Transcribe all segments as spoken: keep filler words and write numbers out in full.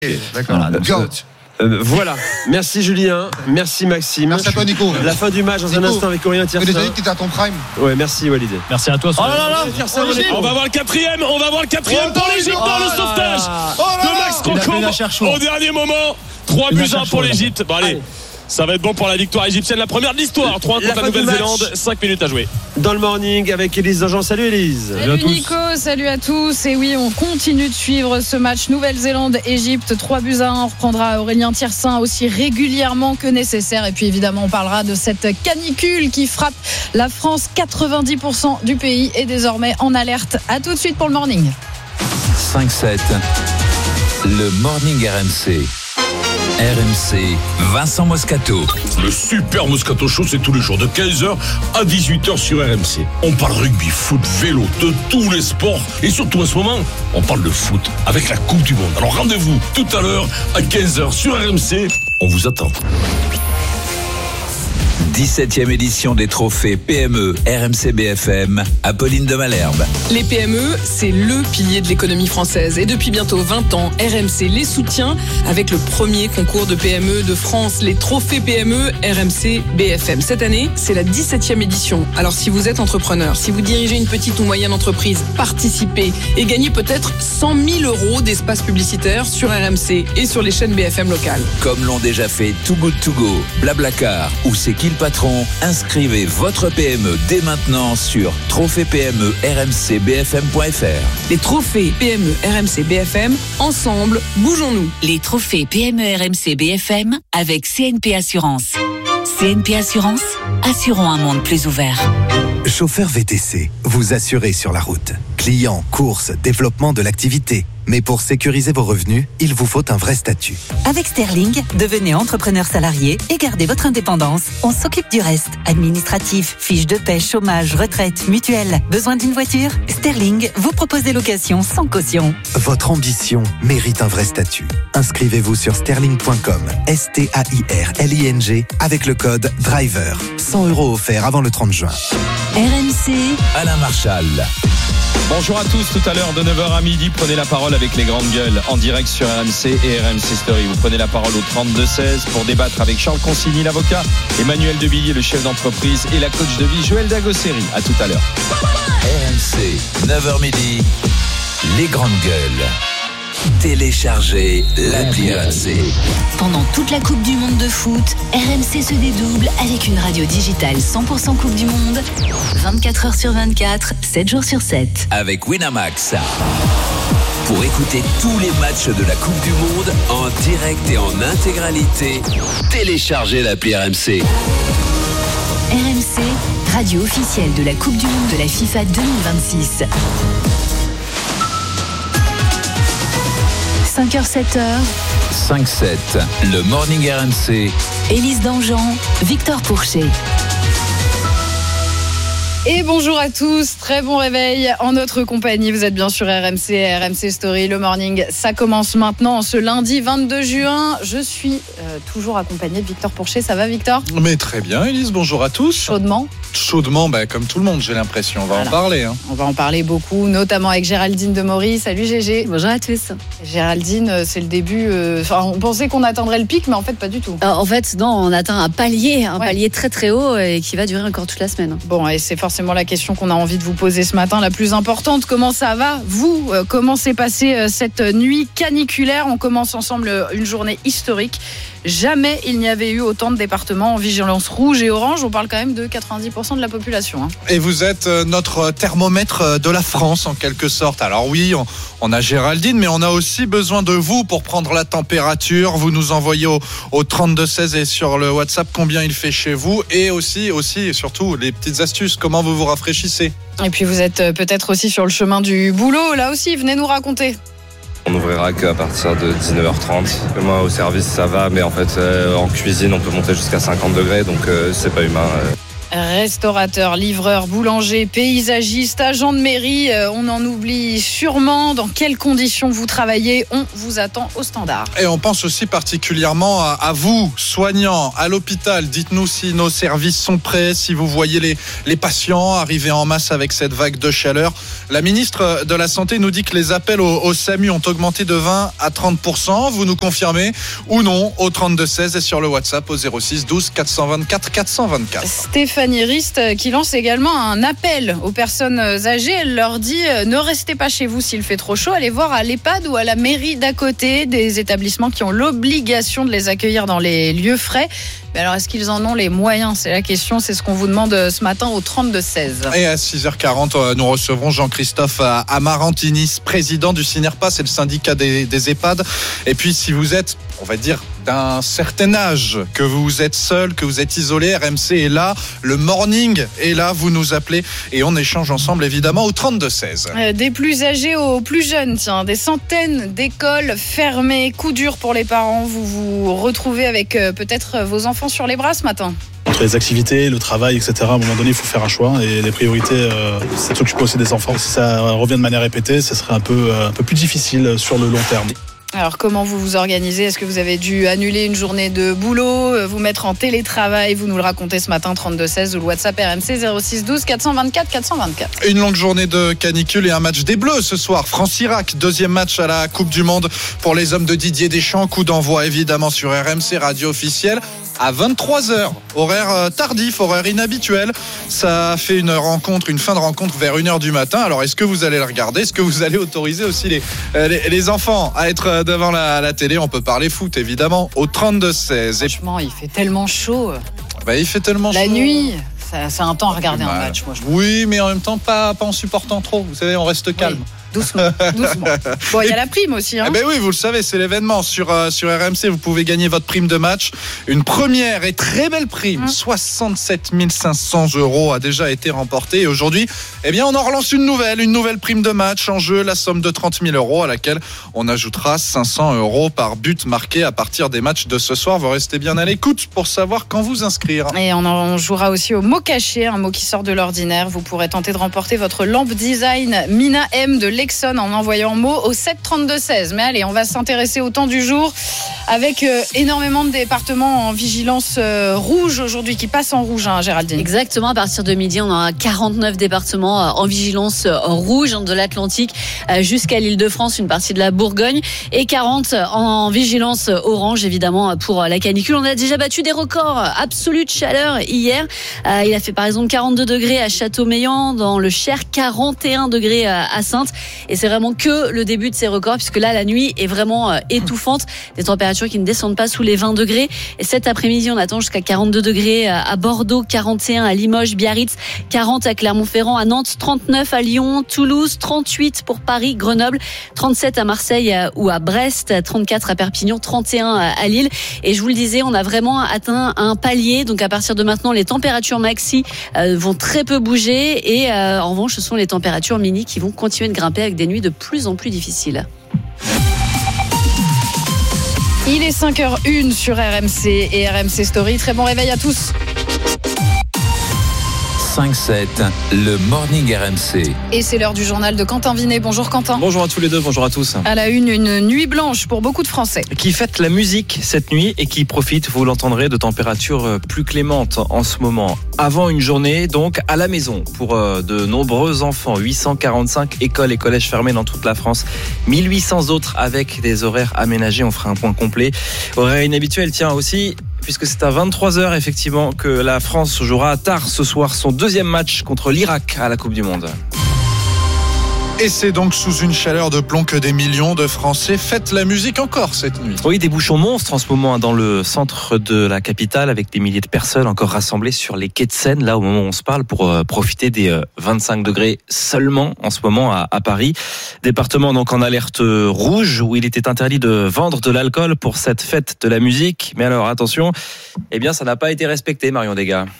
D'accord. Voilà, donc, Goat. Euh, voilà, merci Julien, merci Maxime. Merci à toi Nico. La fin du match dans Nico, un instant avec Aurélien Tiersin. Tu as dit que tu étais à ton prime. Ouais, merci Walid. Merci à toi. Oh là là, Tiersin, on, on va voir le quatrième, on va voir le quatrième oh pour l'Égypte oh dans le sauvetage oh de Max Concombre au dernier moment. trois buts à un pour l'Égypte. Bon allez. allez. Ça va être bon pour la victoire égyptienne, la première de l'histoire. trois un contre la Nouvelle-Zélande, cinq minutes à jouer. Dans le morning avec Élise Dangean. Salut Élise. Salut, salut Nico, salut à tous. Et oui, on continue de suivre ce match Nouvelle-Zélande-Égypte. trois buts à un. On reprendra Aurélien Tiersin aussi régulièrement que nécessaire. Et puis évidemment, on parlera de cette canicule qui frappe la France. quatre-vingt-dix pour cent du pays est désormais en alerte. À tout de suite pour le morning. cinq sept, le morning R M C. R M C, Vincent Moscato. Le super Moscato Show, c'est tous les jours de quinze heures à dix-huit heures sur R M C. On parle rugby, foot, vélo, de tous les sports. Et surtout en ce moment, on parle de foot avec la Coupe du Monde. Alors rendez-vous tout à l'heure à quinze heures sur R M C. On vous attend. dix-septième édition des trophées P M E R M C B F M, Apolline de Malherbe. Les P M E, c'est le pilier de l'économie française. Et depuis bientôt vingt ans, R M C les soutient avec le premier concours de P M E de France, les trophées P M E R M C B F M. Cette année, c'est la dix-septième édition. Alors si vous êtes entrepreneur, si vous dirigez une petite ou moyenne entreprise, participez et gagnez peut-être cent mille euros d'espace publicitaire sur R M C et sur les chaînes B F M locales. Comme l'ont déjà fait Too Good To Go, Blablacar ou C'est qui le patron, inscrivez votre P M E dès maintenant sur trophée P M E R M C B F M point F R. Les trophées P M E R M C B F M, ensemble, bougeons-nous. Les trophées P M E R M C B F M avec C N P Assurance. C N P Assurance, assurons un monde plus ouvert. Chauffeur V T C, vous assurez sur la route. Clients, courses, développement de l'activité. Mais pour sécuriser vos revenus, il vous faut un vrai statut. Avec Sterling, devenez entrepreneur salarié et gardez votre indépendance. On s'occupe du reste. Administratif, fiches de paie, chômage, retraite, mutuelle. Besoin d'une voiture ? Sterling vous propose des locations sans caution. Votre ambition mérite un vrai statut. Inscrivez-vous sur sterling point com, S T A I R L I N G, avec le code DRIVER. cent euros offerts avant le trente juin. R M C, Alain Marchal. Bonjour à tous, tout à l'heure de neuf heures à midi, prenez la parole avec les grandes gueules en direct sur R M C et R M C Story. Vous prenez la parole au trente-deux seize pour débattre avec Charles Consigny, l'avocat, Emmanuel Debilliers, le chef d'entreprise, et la coach de vie, Joël Dagosseri. À tout à l'heure. R M C, neuf heures midi, les grandes gueules. Téléchargez l'appli R M C. Pendant toute la Coupe du Monde de foot, R M C se dédouble avec une radio digitale cent pour cent Coupe du Monde, vingt-quatre heures sur vingt-quatre, sept jours sur sept. Avec Winamax. Pour écouter tous les matchs de la Coupe du Monde en direct et en intégralité, téléchargez l'appli R M C. R M C, radio officielle de la Coupe du Monde de la FIFA deux mille vingt-six. cinq heures sept heures. cinq sept, le morning R M C. Élise Dangean, Victor Pourchet. Et bonjour à tous, très bon réveil en notre compagnie. Vous êtes bien sur R M C, R M C Story, le morning. Ça commence maintenant ce lundi vingt-deux juin. Je suis euh, toujours accompagnée de Victor Pourchet. Ça va Victor ? Mais très bien Élise, bonjour à tous. Chaudement. Chaudement, bah, comme tout le monde j'ai l'impression. On va voilà. en parler. Hein. On va en parler beaucoup, notamment avec Géraldine Demory. Salut Gégé. Bonjour à tous. Géraldine, c'est le début. Euh, on pensait qu'on atteindrait le pic, mais en fait pas du tout. Euh, en fait, non, on atteint un palier, un ouais. palier très très haut et qui va durer encore toute la semaine. Bon, et c'est forcément la question qu'on a envie de vous poser ce matin, la plus importante. Comment ça va, vous ? Comment s'est passée cette nuit caniculaire ? On commence ensemble une journée historique. Jamais il n'y avait eu autant de départements en vigilance rouge et orange. On parle quand même de quatre-vingt-dix pour cent de la population. Hein. Et vous êtes notre thermomètre de la France en quelque sorte. Alors oui, on, on a Géraldine, mais on a aussi besoin de vous pour prendre la température. Vous nous envoyez au, au trente-deux seize et sur le WhatsApp combien il fait chez vous. Et aussi, aussi et surtout, les petites astuces, comment vous vous rafraîchissez. Et puis vous êtes peut-être aussi sur le chemin du boulot. Là aussi, venez nous raconter. On n'ouvrira qu'à partir de dix-neuf heures trente. Moi, au service, ça va, mais en fait, euh, en cuisine, on peut monter jusqu'à cinquante degrés, donc euh, c'est pas humain. Euh. Restaurateur, livreur, boulanger, paysagiste, agent de mairie, on en oublie sûrement. Dans quelles conditions vous travaillez? On vous attend au standard. Et on pense aussi particulièrement à, à vous, soignants, à l'hôpital. Dites-nous si nos services sont prêts, si vous voyez les, les patients arriver en masse avec cette vague de chaleur. La ministre de la Santé nous dit que les appels au, au SAMU ont augmenté de vingt à trente pour cent. Vous nous confirmez ou non au trente-deux seize et sur le WhatsApp au zéro six douze quatre cent vingt-quatre quatre cent vingt-quatre. Stéphanie Rist qui lance également un appel aux personnes âgées. Elle leur dit ne restez pas chez vous s'il fait trop chaud, allez voir à l'EHPAD ou à la mairie d'à côté, des établissements qui ont l'obligation de les accueillir dans les lieux frais. Mais alors, est-ce qu'ils en ont les moyens? C'est la question, c'est ce qu'on vous demande ce matin au trente-deux seize. Et à six heures quarante, nous recevrons Jean-Christophe Amarantinis, président du Synerpa, c'est le syndicat des, des EHPAD. Et puis, si vous êtes, on va dire, d'un certain âge, que vous êtes seul, que vous êtes isolé, R M C est là, le morning est là, vous nous appelez et on échange ensemble évidemment au trente-deux seize. Des plus âgés aux plus jeunes, tiens, des centaines d'écoles fermées, coup dur pour les parents. Vous vous retrouvez avec euh, peut-être vos enfants sur les bras ce matin. Entre les activités, le travail, et cetera, à un moment donné, il faut faire un choix. Et les priorités, euh, c'est de s'occuper aussi des enfants. Si ça revient de manière répétée, ce serait un peu, un peu plus difficile sur le long terme. Alors, comment vous vous organisez? Est-ce que vous avez dû annuler une journée de boulot, vous mettre en télétravail? Vous nous le racontez ce matin, trente-deux seize, ou le WhatsApp R M C zéro six douze quatre cent vingt-quatre quatre cent vingt-quatre. Une longue journée de canicule et un match des Bleus ce soir. France-Irak, deuxième match à la Coupe du Monde pour les hommes de Didier Deschamps. Coup d'envoi évidemment sur R M C, radio officielle, à vingt-trois heures. Horaire tardif, horaire inhabituel. Ça fait une rencontre, une fin de rencontre vers une heure du matin. Alors, est-ce que vous allez le regarder? Est-ce que vous allez autoriser aussi les, les, les enfants à être devant la, la télé? On peut parler foot, évidemment, au trente-deux seize. Franchement, il fait tellement chaud. Bah, il fait tellement la chaud. La nuit, ça, c'est un temps à regarder un match. Moi, je oui, mais en même temps, pas, pas en supportant trop. Vous savez, on reste calme. Oui. Doucement, doucement. Bon, il y a la prime aussi. Hein. Eh ben oui, vous le savez, c'est l'événement sur euh, sur R M C. Vous pouvez gagner votre prime de match. Une première et très belle prime, mmh. soixante-sept mille cinq cents euros a déjà été remportée. Et aujourd'hui, eh bien, on en relance une nouvelle, une nouvelle prime de match en jeu, la somme de trente mille euros à laquelle on ajoutera cinq cents euros par but marqué à partir des matchs de ce soir. Vous restez bien à l'écoute pour savoir quand vous inscrire. Et on en jouera aussi au mot caché, un mot qui sort de l'ordinaire. Vous pourrez tenter de remporter votre lampe design Mina M de Lexon en envoyant mot au sept trente-deux seize. Mais allez, on va s'intéresser au temps du jour avec euh, énormément de départements en vigilance euh, rouge aujourd'hui qui passent en rouge, hein, Géraldine. Exactement, à partir de midi, on aura quarante-neuf départements euh, en vigilance euh, rouge, hein, de l'Atlantique euh, jusqu'à l'Île-de-France, une partie de la Bourgogne, et quarante en vigilance orange, évidemment, pour la canicule. On a déjà battu des records absolus de chaleur hier. Euh, il a fait par exemple quarante-deux degrés à Châteaumeillan, dans le Cher, quarante et un degrés à Saintes. Et c'est vraiment que le début de ces records, puisque là, la nuit est vraiment euh, étouffante. Des températures qui ne descendent pas sous les vingt degrés. Et cet après-midi, on attend jusqu'à quarante-deux degrés à Bordeaux, quarante et un à Limoges, Biarritz, quarante à Clermont-Ferrand, à Nantes, trente-neuf à Lyon, Toulouse, trente-huit pour Paris, Grenoble, trente-sept à Marseille ou à Brest, trente-quatre à Perpignan, trente et un à Lille. Et je vous le disais, on a vraiment atteint un palier. Donc à partir de maintenant, les températures maxi euh, vont très peu bouger. Et euh, en revanche, ce sont les températures mini qui vont continuer de grimper avec des nuits de plus en plus difficiles. Il est cinq heures une sur R M C et R M C Story. Très bon réveil à tous. cinq sept, le Morning R M C. Et c'est l'heure du journal de Quentin Vinet. Bonjour Quentin. Bonjour à tous les deux, bonjour à tous. À la une, une nuit blanche pour beaucoup de Français. Qui fête la musique cette nuit et qui profite, vous l'entendrez, de températures plus clémentes en ce moment. Avant une journée, donc, à la maison pour de nombreux enfants. huit cent quarante-cinq écoles et collèges fermés dans toute la France. mille huit cents autres avec des horaires aménagés. On fera un point complet. Horaire inhabituel, tiens aussi, puisque c'est à vingt-trois heures effectivement que la France jouera tard ce soir son deuxième match contre l'Irak à la Coupe du Monde. Et c'est donc sous une chaleur de plomb que des millions de Français fêtent la musique encore cette nuit. Oui, des bouchons monstres en ce moment dans le centre de la capitale avec des milliers de personnes encore rassemblées sur les quais de Seine, là au moment où on se parle, pour profiter des vingt-cinq degrés seulement en ce moment à, à Paris. Département donc en alerte rouge où il était interdit de vendre de l'alcool pour cette fête de la musique. Mais alors attention, eh bien ça n'a pas été respecté, Marion Degas.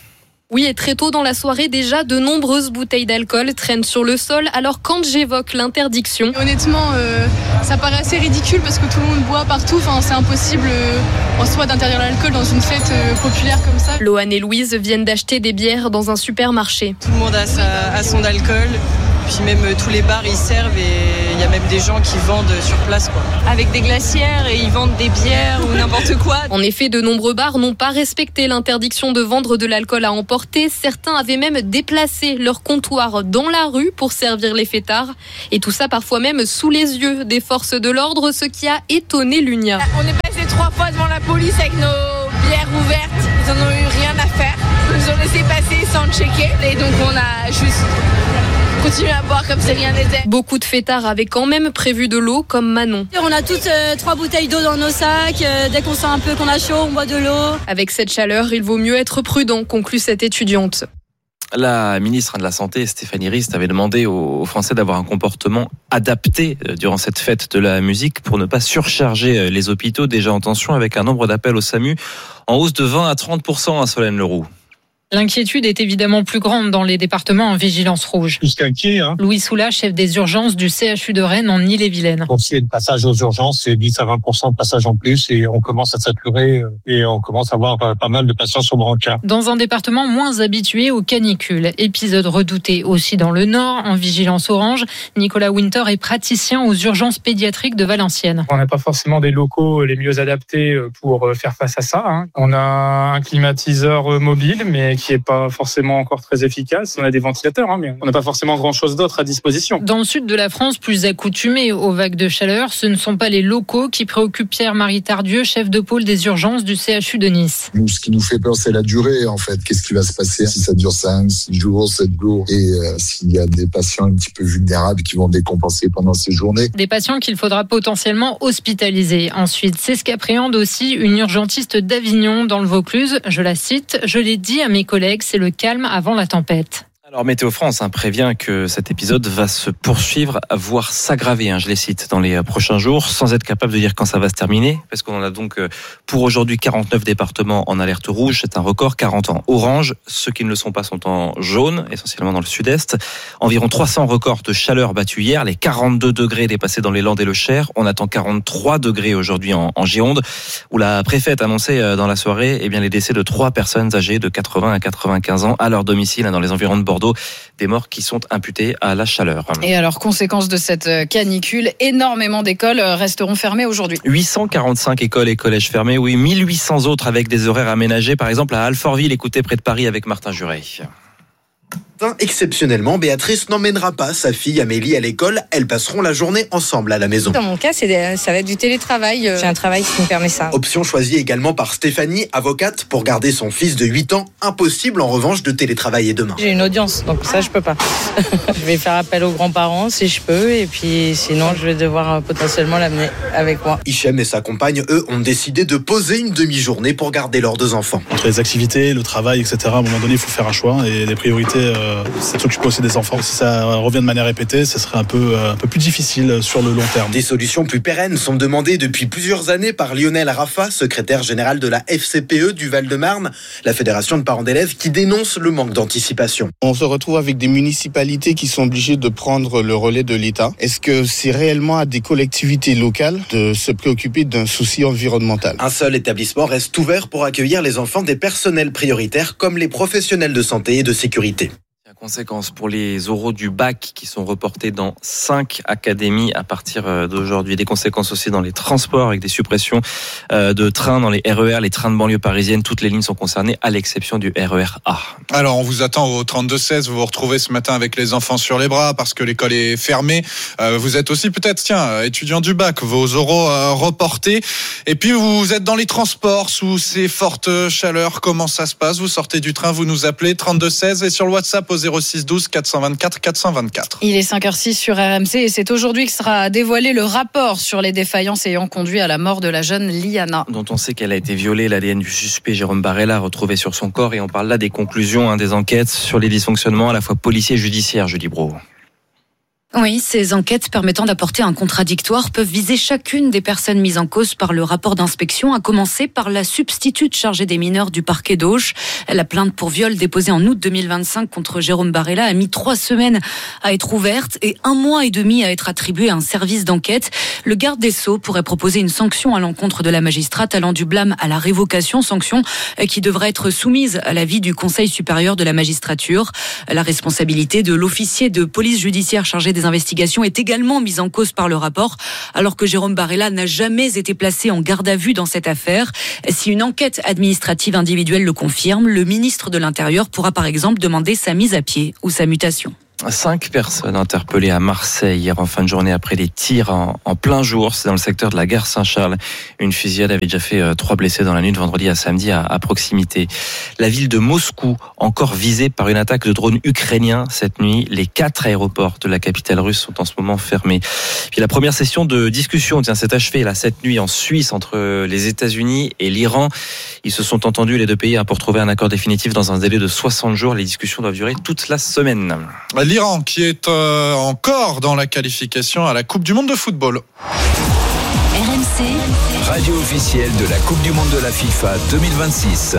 Oui, et très tôt dans la soirée, déjà, de nombreuses bouteilles d'alcool traînent sur le sol. Alors quand j'évoque l'interdiction... Honnêtement, euh, ça paraît assez ridicule parce que tout le monde boit partout. Enfin, c'est impossible euh, en soi d'interdire l'alcool dans une fête euh, populaire comme ça. Lohan et Louise viennent d'acheter des bières dans un supermarché. Tout le monde a, sa, a son alcool. Puis même euh, tous les bars ils servent et il y a même des gens qui vendent sur place quoi. Avec des glacières et ils vendent des bières ou n'importe quoi. En effet, de nombreux bars n'ont pas respecté l'interdiction de vendre de l'alcool à emporter. Certains avaient même déplacé leur comptoir dans la rue pour servir les fêtards. Et tout ça parfois même sous les yeux des forces de l'ordre, ce qui a étonné Lunia. On est passé trois fois devant la police avec nos bières ouvertes. Ils en ont eu rien à faire. Ils nous ont laissé passer sans checker. Et donc on a juste... continuer à boire comme si rien n'était. Beaucoup de fêtards avaient quand même prévu de l'eau, comme Manon. On a toutes euh, trois bouteilles d'eau dans nos sacs. Euh, dès qu'on sent un peu qu'on a chaud, on boit de l'eau. Avec cette chaleur, il vaut mieux être prudent, conclut cette étudiante. La ministre de la Santé, Stéphanie Rist, avait demandé aux Français d'avoir un comportement adapté durant cette fête de la musique pour ne pas surcharger les hôpitaux déjà en tension avec un nombre d'appels au SAMU en hausse de vingt à trente pour cent à Solène Leroux. L'inquiétude est évidemment plus grande dans les départements en vigilance rouge. Plus qu'inquiet, hein. Louis Soula, chef des urgences du C H U de Rennes en Ille-et-Vilaine. Pour ce qui est de passage aux urgences, c'est dix à vingt pour cent de passage en plus et on commence à saturer et on commence à avoir pas mal de patients sur brancard. Dans un département moins habitué aux canicules. Épisode redouté aussi dans le Nord, en vigilance orange. Nicolas Winter est praticien aux urgences pédiatriques de Valenciennes. On n'a pas forcément des locaux les mieux adaptés pour faire face à ça, hein. On a un climatiseur mobile, mais qui est pas forcément encore très efficace. On a des ventilateurs, hein, mais on n'a pas forcément grand-chose d'autre à disposition. Dans le sud de la France, plus accoutumé aux vagues de chaleur, ce ne sont pas les locaux qui préoccupent Pierre-Marie Tardieu, chef de pôle des urgences du C H U de Nice. Nous, ce qui nous fait peur, c'est la durée, en fait. Qu'est-ce qui va se passer si ça dure cinq, six jours, sept jours et euh, s'il y a des patients un petit peu vulnérables qui vont décompenser pendant ces journées. Des patients qu'il faudra potentiellement hospitaliser. Ensuite, c'est ce qu'appréhende aussi une urgentiste d'Avignon dans le Vaucluse. Je la cite, je l'ai dit à mes collègues, c'est le calme avant la tempête. Alors Météo France hein, prévient que cet épisode va se poursuivre, voire s'aggraver, hein, je les cite, dans les prochains jours, sans être capable de dire quand ça va se terminer, parce qu'on en a donc pour aujourd'hui quarante-neuf départements en alerte rouge, c'est un record, quarante en orange, ceux qui ne le sont pas sont en jaune, essentiellement dans le sud-est. Environ trois cents records de chaleur battus hier, les quarante-deux degrés dépassés dans les Landes et le Cher, on attend quarante-trois degrés aujourd'hui en, en Gironde, où la préfète annonçait dans la soirée eh bien, les décès de trois personnes âgées de quatre-vingts à quatre-vingt-quinze ans à leur domicile hein, dans les environs de Bordeaux. Des morts qui sont imputés à la chaleur. Et alors, conséquence de cette canicule, énormément d'écoles resteront fermées aujourd'hui. huit cent quarante-cinq écoles et collèges fermés, oui, mille huit cents autres avec des horaires aménagés, par exemple à Alfortville, écoutez près de Paris avec Martin Juret. Exceptionnellement, Béatrice n'emmènera pas sa fille Amélie à l'école. Elles passeront la journée ensemble à la maison. Dans mon cas, c'est des, ça va être du télétravail. J'ai un travail qui me permet ça. Option choisie également par Stéphanie, avocate, pour garder son fils de huit ans. Impossible en revanche de télétravailler demain. J'ai une audience, donc ça je peux pas. Je vais faire appel aux grands-parents si je peux, et puis sinon je vais devoir potentiellement l'amener avec moi. Hichem et sa compagne, eux, ont décidé de poser une demi-journée pour garder leurs deux enfants. Entre les activités, le travail, et cetera, à un moment donné, il faut faire un choix et les priorités... Euh... c'est de s'occuper aussi des enfants. Si ça revient de manière répétée, ce serait un peu, un peu plus difficile sur le long terme. Des solutions plus pérennes sont demandées depuis plusieurs années par Lionel Rafa, secrétaire général de la F C P E du Val-de-Marne, la fédération de parents d'élèves qui dénonce le manque d'anticipation. On se retrouve avec des municipalités qui sont obligées de prendre le relais de l'État. Est-ce que c'est réellement à des collectivités locales de se préoccuper d'un souci environnemental ? Un seul établissement reste ouvert pour accueillir les enfants des personnels prioritaires comme les professionnels de santé et de sécurité. Conséquences pour les oraux du bac qui sont reportés dans cinq académies à partir d'aujourd'hui. Des conséquences aussi dans les transports avec des suppressions de trains dans les R E R, les trains de banlieue parisienne. Toutes les lignes sont concernées à l'exception du R E R A. Alors on vous attend au trente-deux seize. Vous vous retrouvez ce matin avec les enfants sur les bras parce que l'école est fermée. Vous êtes aussi peut-être, tiens, étudiant du bac, vos oraux reportés. Et puis vous êtes dans les transports sous ces fortes chaleurs. Comment ça se passe ? Vous sortez du train, vous nous appelez trente-deux seize et sur le WhatsApp au zéro six douze quatre cent vingt-quatre quatre cent vingt-quatre. Il est cinq heures six sur R M C et c'est aujourd'hui que sera dévoilé le rapport sur les défaillances ayant conduit à la mort de la jeune Liana. Dont on sait qu'elle a été violée. L'A D N du suspect Jérôme Barella retrouvé sur son corps et on parle là des conclusions hein, des enquêtes sur les dysfonctionnements à la fois policiers et judiciaires, Julie Brault. Oui, ces enquêtes permettant d'apporter un contradictoire peuvent viser chacune des personnes mises en cause par le rapport d'inspection, à commencer par la substitute chargée des mineurs du parquet d'Auch. La plainte pour viol déposée en août deux mille vingt-cinq contre Jérôme Barella a mis trois semaines à être ouverte et un mois et demi à être attribuée à un service d'enquête. Le garde des Sceaux pourrait proposer une sanction à l'encontre de la magistrate allant du blâme à la révocation, sanction qui devrait être soumise à l'avis du Conseil supérieur de la magistrature. La responsabilité de l'officier de police judiciaire chargé des investigations est également mise en cause par le rapport, alors que Jérôme Barella n'a jamais été placé en garde à vue dans cette affaire. Si une enquête administrative individuelle le confirme, le ministre de l'Intérieur pourra par exemple demander sa mise à pied ou sa mutation. Cinq personnes interpellées à Marseille hier en fin de journée après les tirs en, en plein jour. C'est dans le secteur de la gare Saint-Charles. Une fusillade avait déjà fait euh, trois blessés dans la nuit de vendredi à samedi à, à proximité. La ville de Moscou, encore visée par une attaque de drone ukrainien cette nuit. Les quatre aéroports de la capitale russe sont en ce moment fermés. Puis la première session de discussion tiens, s'est achevée là, cette nuit en Suisse entre les États-Unis et l'Iran. Ils se sont entendus les deux pays hein, pour trouver un accord définitif dans un délai de soixante jours. Les discussions doivent durer toute la semaine. L'Iran qui est euh, encore dans la qualification à la Coupe du Monde de football. R M C, radio officielle de la Coupe du Monde de la FIFA deux mille vingt-six.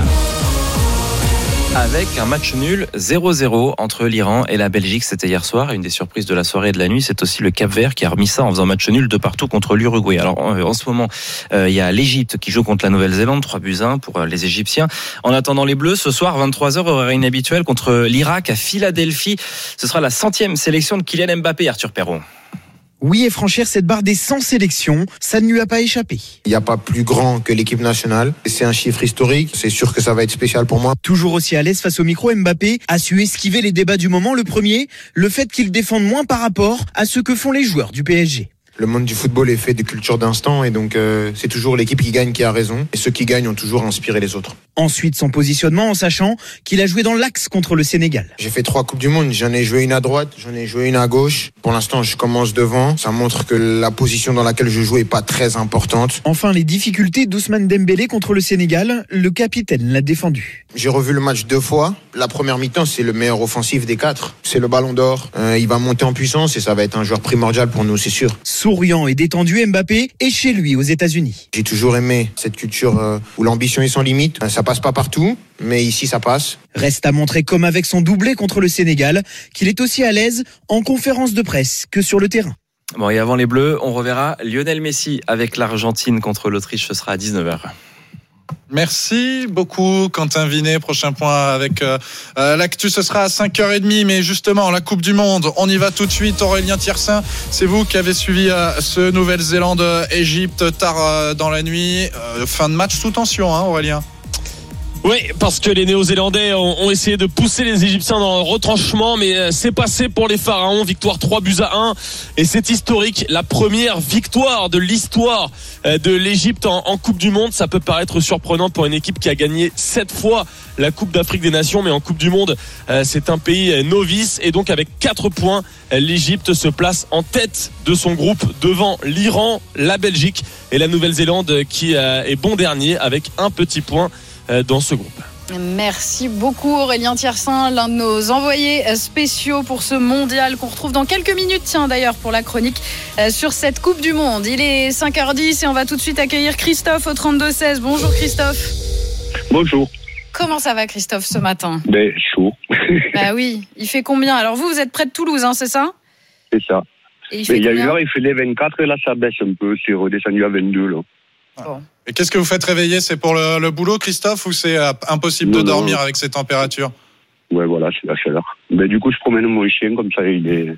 Avec un match nul zéro zéro entre l'Iran et la Belgique, c'était hier soir. Une des surprises de la soirée et de la nuit, c'est aussi le Cap-Vert qui a remis ça en faisant match nul de partout contre l'Uruguay. Alors en ce moment, euh, il y a l'Égypte qui joue contre la Nouvelle-Zélande, trois buts à un pour les Égyptiens. En attendant les Bleus, ce soir, vingt-trois heures, horaire inhabituel contre l'Irak à Philadelphie. Ce sera la centième sélection de Kylian Mbappé, Arthur Perrault. Oui, et franchir cette barre des cent sélections, ça ne lui a pas échappé. Il n'y a pas plus grand que l'équipe nationale. C'est un chiffre historique. C'est sûr que ça va être spécial pour moi. Toujours aussi à l'aise face au micro, Mbappé a su esquiver les débats du moment. Le premier, le fait qu'il défende moins par rapport à ce que font les joueurs du P S G. Le monde du football est fait de culture d'instant et donc euh, c'est toujours l'équipe qui gagne qui a raison. Et ceux qui gagnent ont toujours inspiré les autres. Ensuite, son positionnement en sachant qu'il a joué dans l'axe contre le Sénégal. J'ai fait trois Coupes du Monde. J'en ai joué une à droite, j'en ai joué une à gauche. Pour l'instant, je commence devant. Ça montre que la position dans laquelle je joue est pas très importante. Enfin, les difficultés d'Ousmane Dembélé contre le Sénégal, le capitaine l'a défendu. J'ai revu le match deux fois. La première mi-temps, c'est le meilleur offensif des quatre. C'est le Ballon d'Or. Euh, il va monter en puissance et ça va être un joueur primordial pour nous, c'est sûr. Souriant et détendu, Mbappé est chez lui aux États-Unis. J'ai toujours aimé cette culture euh, où l'ambition est sans limite. Ça passe pas partout, mais ici ça passe. Reste à montrer, comme avec son doublé contre le Sénégal, qu'il est aussi à l'aise en conférence de presse que sur le terrain. Bon, et avant les Bleus, on reverra Lionel Messi avec l'Argentine contre l'Autriche. Ce sera à dix-neuf heures. Merci beaucoup Quentin Vinet. Prochain point avec euh, l'actu, ce sera à cinq heures trente. Mais justement, la Coupe du Monde, on y va tout de suite. Aurélien Thiersin, c'est vous qui avez suivi euh, ce Nouvelle-Zélande-Égypte tard euh, dans la nuit. Euh, fin de match sous tension, hein, Aurélien? Oui, parce que les Néo-Zélandais ont, ont essayé de pousser les Égyptiens dans le retranchement, mais c'est passé pour les Pharaons. Victoire trois buts à un, et c'est historique. La première victoire de l'histoire de l'Égypte en, en Coupe du Monde. Ça peut paraître surprenant pour une équipe qui a gagné sept fois la Coupe d'Afrique des Nations, mais en Coupe du Monde, c'est un pays novice, et donc avec quatre points, l'Égypte se place en tête de son groupe devant l'Iran, la Belgique et la Nouvelle-Zélande qui est bon dernier avec un petit point dans ce groupe. Merci beaucoup Aurélien Thiersin, l'un de nos envoyés spéciaux pour ce mondial qu'on retrouve dans quelques minutes, tiens d'ailleurs pour la chronique sur cette Coupe du Monde. Il est cinq heures dix et on va tout de suite accueillir Christophe au trente-deux seize. Bonjour Christophe. Bonjour. Comment ça va Christophe ce matin? Ben chaud. Bah oui, il fait combien? Alors vous, vous êtes près de Toulouse, hein, c'est ça? C'est ça. Et il fait il y a combien? une heure, il faisait vingt-quatre et là ça baisse un peu, c'est redescendu à vingt-deux là. Bon. Et qu'est-ce que vous faites réveiller? C'est pour le, le boulot, Christophe, ou c'est euh, impossible non, de dormir non. avec ces températures? Ouais, voilà, c'est la chaleur. Ben, du coup, je promène mon chien, comme ça, il est.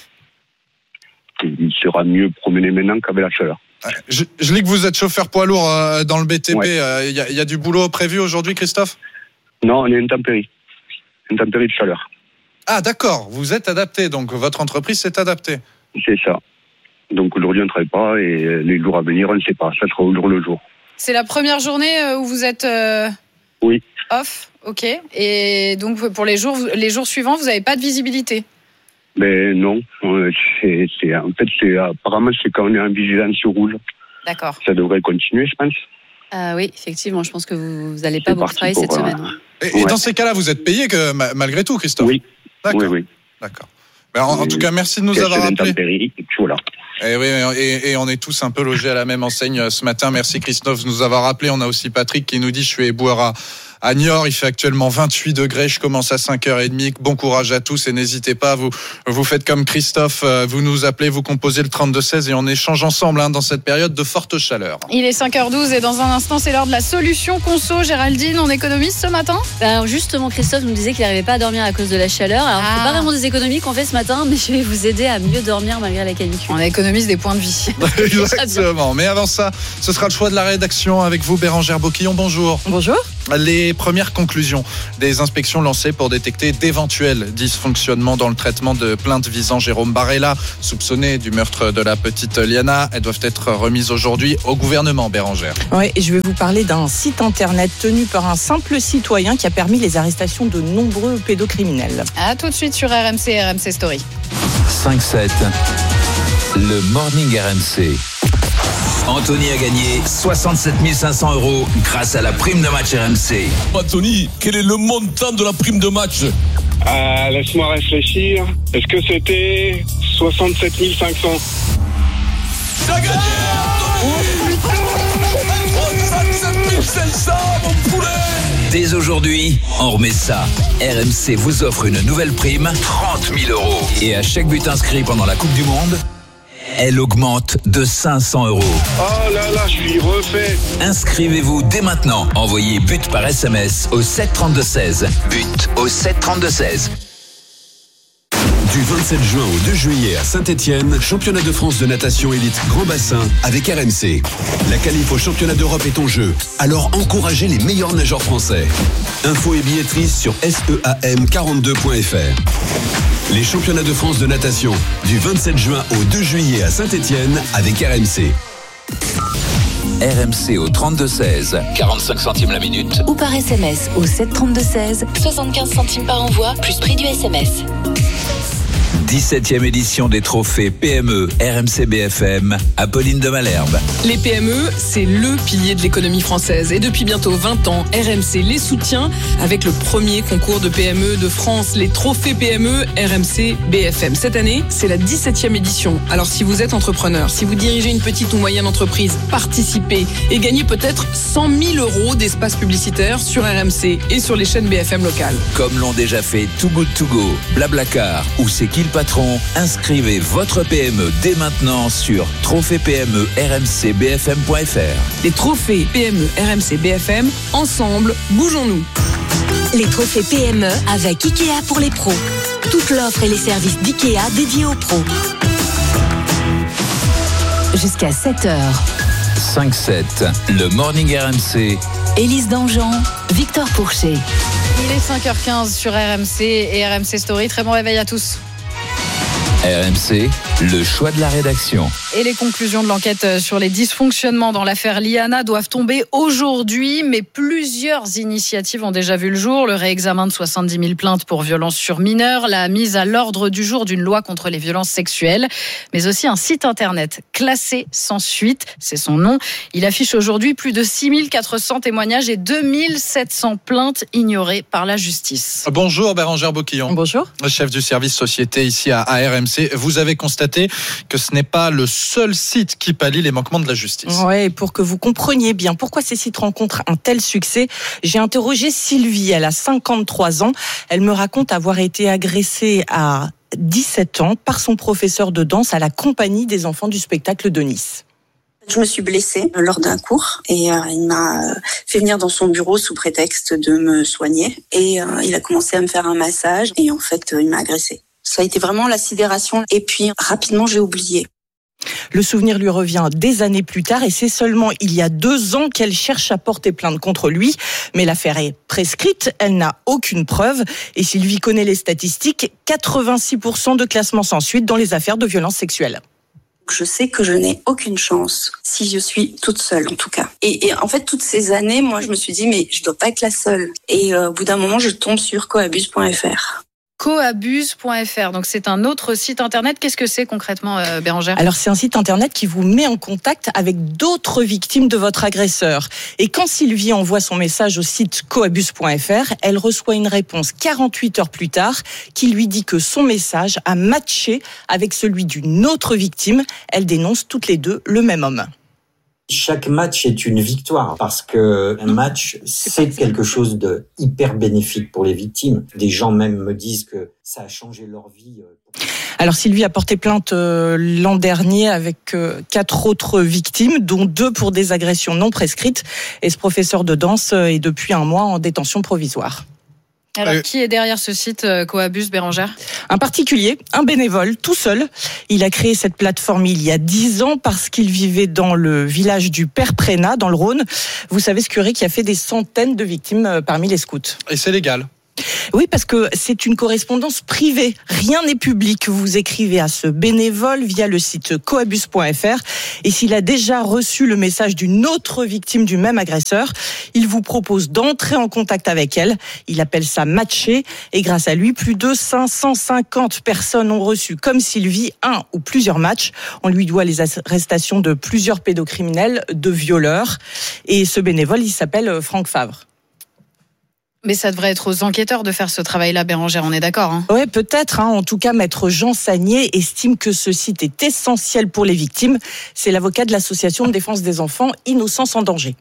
Il sera mieux promené maintenant qu'avec la chaleur. Je, je lis que vous êtes chauffeur poids lourd euh, dans le B T P. Il ouais. euh, y, y a du boulot prévu aujourd'hui, Christophe? Non, on est intempérie. Intempérie de chaleur. Ah, d'accord. Vous êtes adapté. Donc, votre entreprise s'est adaptée. C'est ça. Donc, aujourd'hui, on ne travaille pas et les jours à venir, on ne sait pas. Ça sera au jour le jour. C'est la première journée où vous êtes euh, oui. off, ok. Et donc pour les jours, les jours suivants, vous n'avez pas de visibilité? Ben non. C'est, c'est, en fait, c'est, apparemment, c'est quand on est en vigilance rouge. D'accord. Ça devrait continuer, je pense. Euh, oui, effectivement, je pense que vous n'allez pas beaucoup travailler cette semaine. Et, et ouais. Dans ces cas-là, vous êtes payé que, malgré tout, Christophe? Oui. D'accord. Oui, oui. D'accord. Ben, en, en tout cas, merci de nous avoir appelé. Et puis voilà. Et oui, et, et on est tous un peu logés à la même enseigne ce matin. Merci Christophe de nous avoir appelé. On a aussi Patrick qui nous dit: je suis éboueur à À Niort, il fait actuellement vingt-huit degrés. Je commence à cinq heures trente. Bon courage à tous et n'hésitez pas. Vous, vous faites comme Christophe. Vous nous appelez, vous composez le trente-deux seize et on échange ensemble hein, dans cette période de forte chaleur. Il est cinq heures douze et dans un instant, c'est l'heure de la solution conso. Géraldine, on économise ce matin ? Alors justement, Christophe nous disait qu'il n'arrivait pas à dormir à cause de la chaleur. Alors, ah. c'est pas vraiment des économies qu'on fait ce matin, mais je vais vous aider à mieux dormir malgré la canicule. On économise des points de vie. Exactement. Mais avant ça, ce sera le choix de la rédaction avec vous, Bérangère Boquillon. Bonjour. Bonjour. Les premières conclusions des inspections lancées pour détecter d'éventuels dysfonctionnements dans le traitement de plaintes visant Jérôme Barella, soupçonné du meurtre de la petite Liana. Elles doivent être remises aujourd'hui au gouvernement, Bérangère. Oui, et je vais vous parler d'un site internet tenu par un simple citoyen qui a permis les arrestations de nombreux pédocriminels. A tout de suite sur R M C, R M C Story. cinq sept, le Morning R M C. Anthony a gagné soixante-sept mille cinq cents euros grâce à la prime de match R M C. Anthony, quel est le montant de la prime de match ? euh, Laisse-moi réfléchir. Est-ce que c'était soixante-sept mille cinq cents ? T'as gagné, Anthony ! soixante-sept mille cinq cents, mon poulet ! Dès aujourd'hui, on remet ça. R M C vous offre une nouvelle prime, trente mille euros. Et à chaque but inscrit pendant la Coupe du Monde, elle augmente de cinq cents euros. Oh là là, je suis refait. Inscrivez-vous dès maintenant. Envoyez but par S M S au sept trente-deux seize. But au sept trente-deux seize. Du vingt-sept juin au deux juillet à Saint-Etienne, championnat de France de natation élite grand bassin avec R M C. La qualif au championnat d'Europe est en jeu, alors encouragez les meilleurs nageurs français. Infos et billetterie sur S E A M quarante-deux point F R. Les championnats de France de natation du vingt-sept juin au deux juillet à Saint-Etienne avec R M C. R M C au trente-deux seize, quarante-cinq centimes la minute. Ou par S M S au sept trente-deux seize, soixante-quinze centimes par envoi, plus prix du S M S. dix-septième édition des trophées P M E R M C B F M, Apolline de Malherbe. Les P M E, c'est le pilier de l'économie française. Et depuis bientôt vingt ans, R M C les soutient avec le premier concours de P M E de France, les trophées P M E R M C B F M. Cette année, c'est la dix-septième édition. Alors si vous êtes entrepreneur, si vous dirigez une petite ou moyenne entreprise, participez et gagnez peut-être cent mille euros d'espace publicitaire sur R M C et sur les chaînes B F M locales. Comme l'ont déjà fait Too Good To Go, Blablacar ou C'est qui le patron, inscrivez votre P M E dès maintenant sur trophée P M E R M C B F M point F R. Les trophées P M E R M C B F M, ensemble, bougeons-nous. Les trophées P M E avec Ikea pour les pros. Toute l'offre et les services d'Ikea dédiés aux pros. Jusqu'à sept heures. cinq sept, le Morning R M C. Élise Dangean, Victor Pourchet. Il est cinq heures quinze sur R M C et R M C Story. Très bon réveil à tous. R M C, le choix de la rédaction. Et les conclusions de l'enquête sur les dysfonctionnements dans l'affaire Liana doivent tomber aujourd'hui, mais plusieurs initiatives ont déjà vu le jour. Le réexamen de soixante-dix mille plaintes pour violences sur mineurs, la mise à l'ordre du jour d'une loi contre les violences sexuelles, mais aussi un site internet classé sans suite, c'est son nom. Il affiche aujourd'hui plus de six mille quatre cents témoignages et deux mille sept cents plaintes ignorées par la justice. Bonjour Bérangère Boquillon. Bonjour. Chef du service société ici à R M C. Vous avez constaté que ce n'est pas le seul site qui pallie les manquements de la justice. Oui, pour que vous compreniez bien pourquoi ces sites rencontrent un tel succès, j'ai interrogé Sylvie, elle a cinquante-trois ans. Elle me raconte avoir été agressée à dix-sept ans par son professeur de danse à la compagnie des enfants du spectacle de Nice. Je me suis blessée lors d'un cours et euh, il m'a fait venir dans son bureau sous prétexte de me soigner et euh, il a commencé à me faire un massage et en fait euh, il m'a agressée. Ça a été vraiment la sidération et puis rapidement j'ai oublié. Le souvenir lui revient des années plus tard et c'est seulement il y a deux ans qu'elle cherche à porter plainte contre lui. Mais l'affaire est prescrite, elle n'a aucune preuve. Et Sylvie connaît les statistiques, quatre-vingt-six pour cent de classement sans suite dans les affaires de violences sexuelles. Je sais que je n'ai aucune chance si je suis toute seule en tout cas. Et, et en fait toutes ces années, moi je me suis dit mais je dois pas être la seule. Et euh, au bout d'un moment je tombe sur coabuse point F R. coabuse point f r. Donc c'est un autre site internet. Qu'est-ce que c'est concrètement, euh, Bérangère ? Alors c'est un site internet qui vous met en contact avec d'autres victimes de votre agresseur. Et quand Sylvie envoie son message au site coabuse point f r, elle reçoit une réponse quarante-huit heures plus tard qui lui dit que son message a matché avec celui d'une autre victime. Elle dénonce toutes les deux le même homme. Chaque match est une victoire parce que un match, c'est quelque chose de hyper bénéfique pour les victimes. Des gens même me disent que ça a changé leur vie. Alors Sylvie a porté plainte euh, l'an dernier avec euh, quatre autres victimes, dont deux pour des agressions non prescrites. Et ce professeur de danse euh, est depuis un mois en détention provisoire. Alors, qui est derrière ce site euh, Coabuse, Bérangère ? Un particulier, un bénévole, tout seul. Il a créé cette plateforme il y a dix ans parce qu'il vivait dans le village du Père Prénat, dans le Rhône. Vous savez, ce curé qui a fait des centaines de victimes parmi les scouts. Et c'est légal ? Oui, parce que c'est une correspondance privée. Rien n'est public. Vous écrivez à ce bénévole via le site coabuse point f r. Et s'il a déjà reçu le message d'une autre victime du même agresseur, il vous propose d'entrer en contact avec elle. Il appelle ça matcher. Et grâce à lui, plus de cinq cent cinquante personnes ont reçu, comme Sylvie, un ou plusieurs matchs. On lui doit les arrestations de plusieurs pédocriminels, de violeurs. Et ce bénévole, il s'appelle Franck Favre. Mais ça devrait être aux enquêteurs de faire ce travail-là, Bérangère, on est d'accord, hein ? Oui, peut-être. Hein. En tout cas, maître Jean Sagnier estime que ce site est essentiel pour les victimes. C'est l'avocat de l'association de défense des enfants Innocence en danger.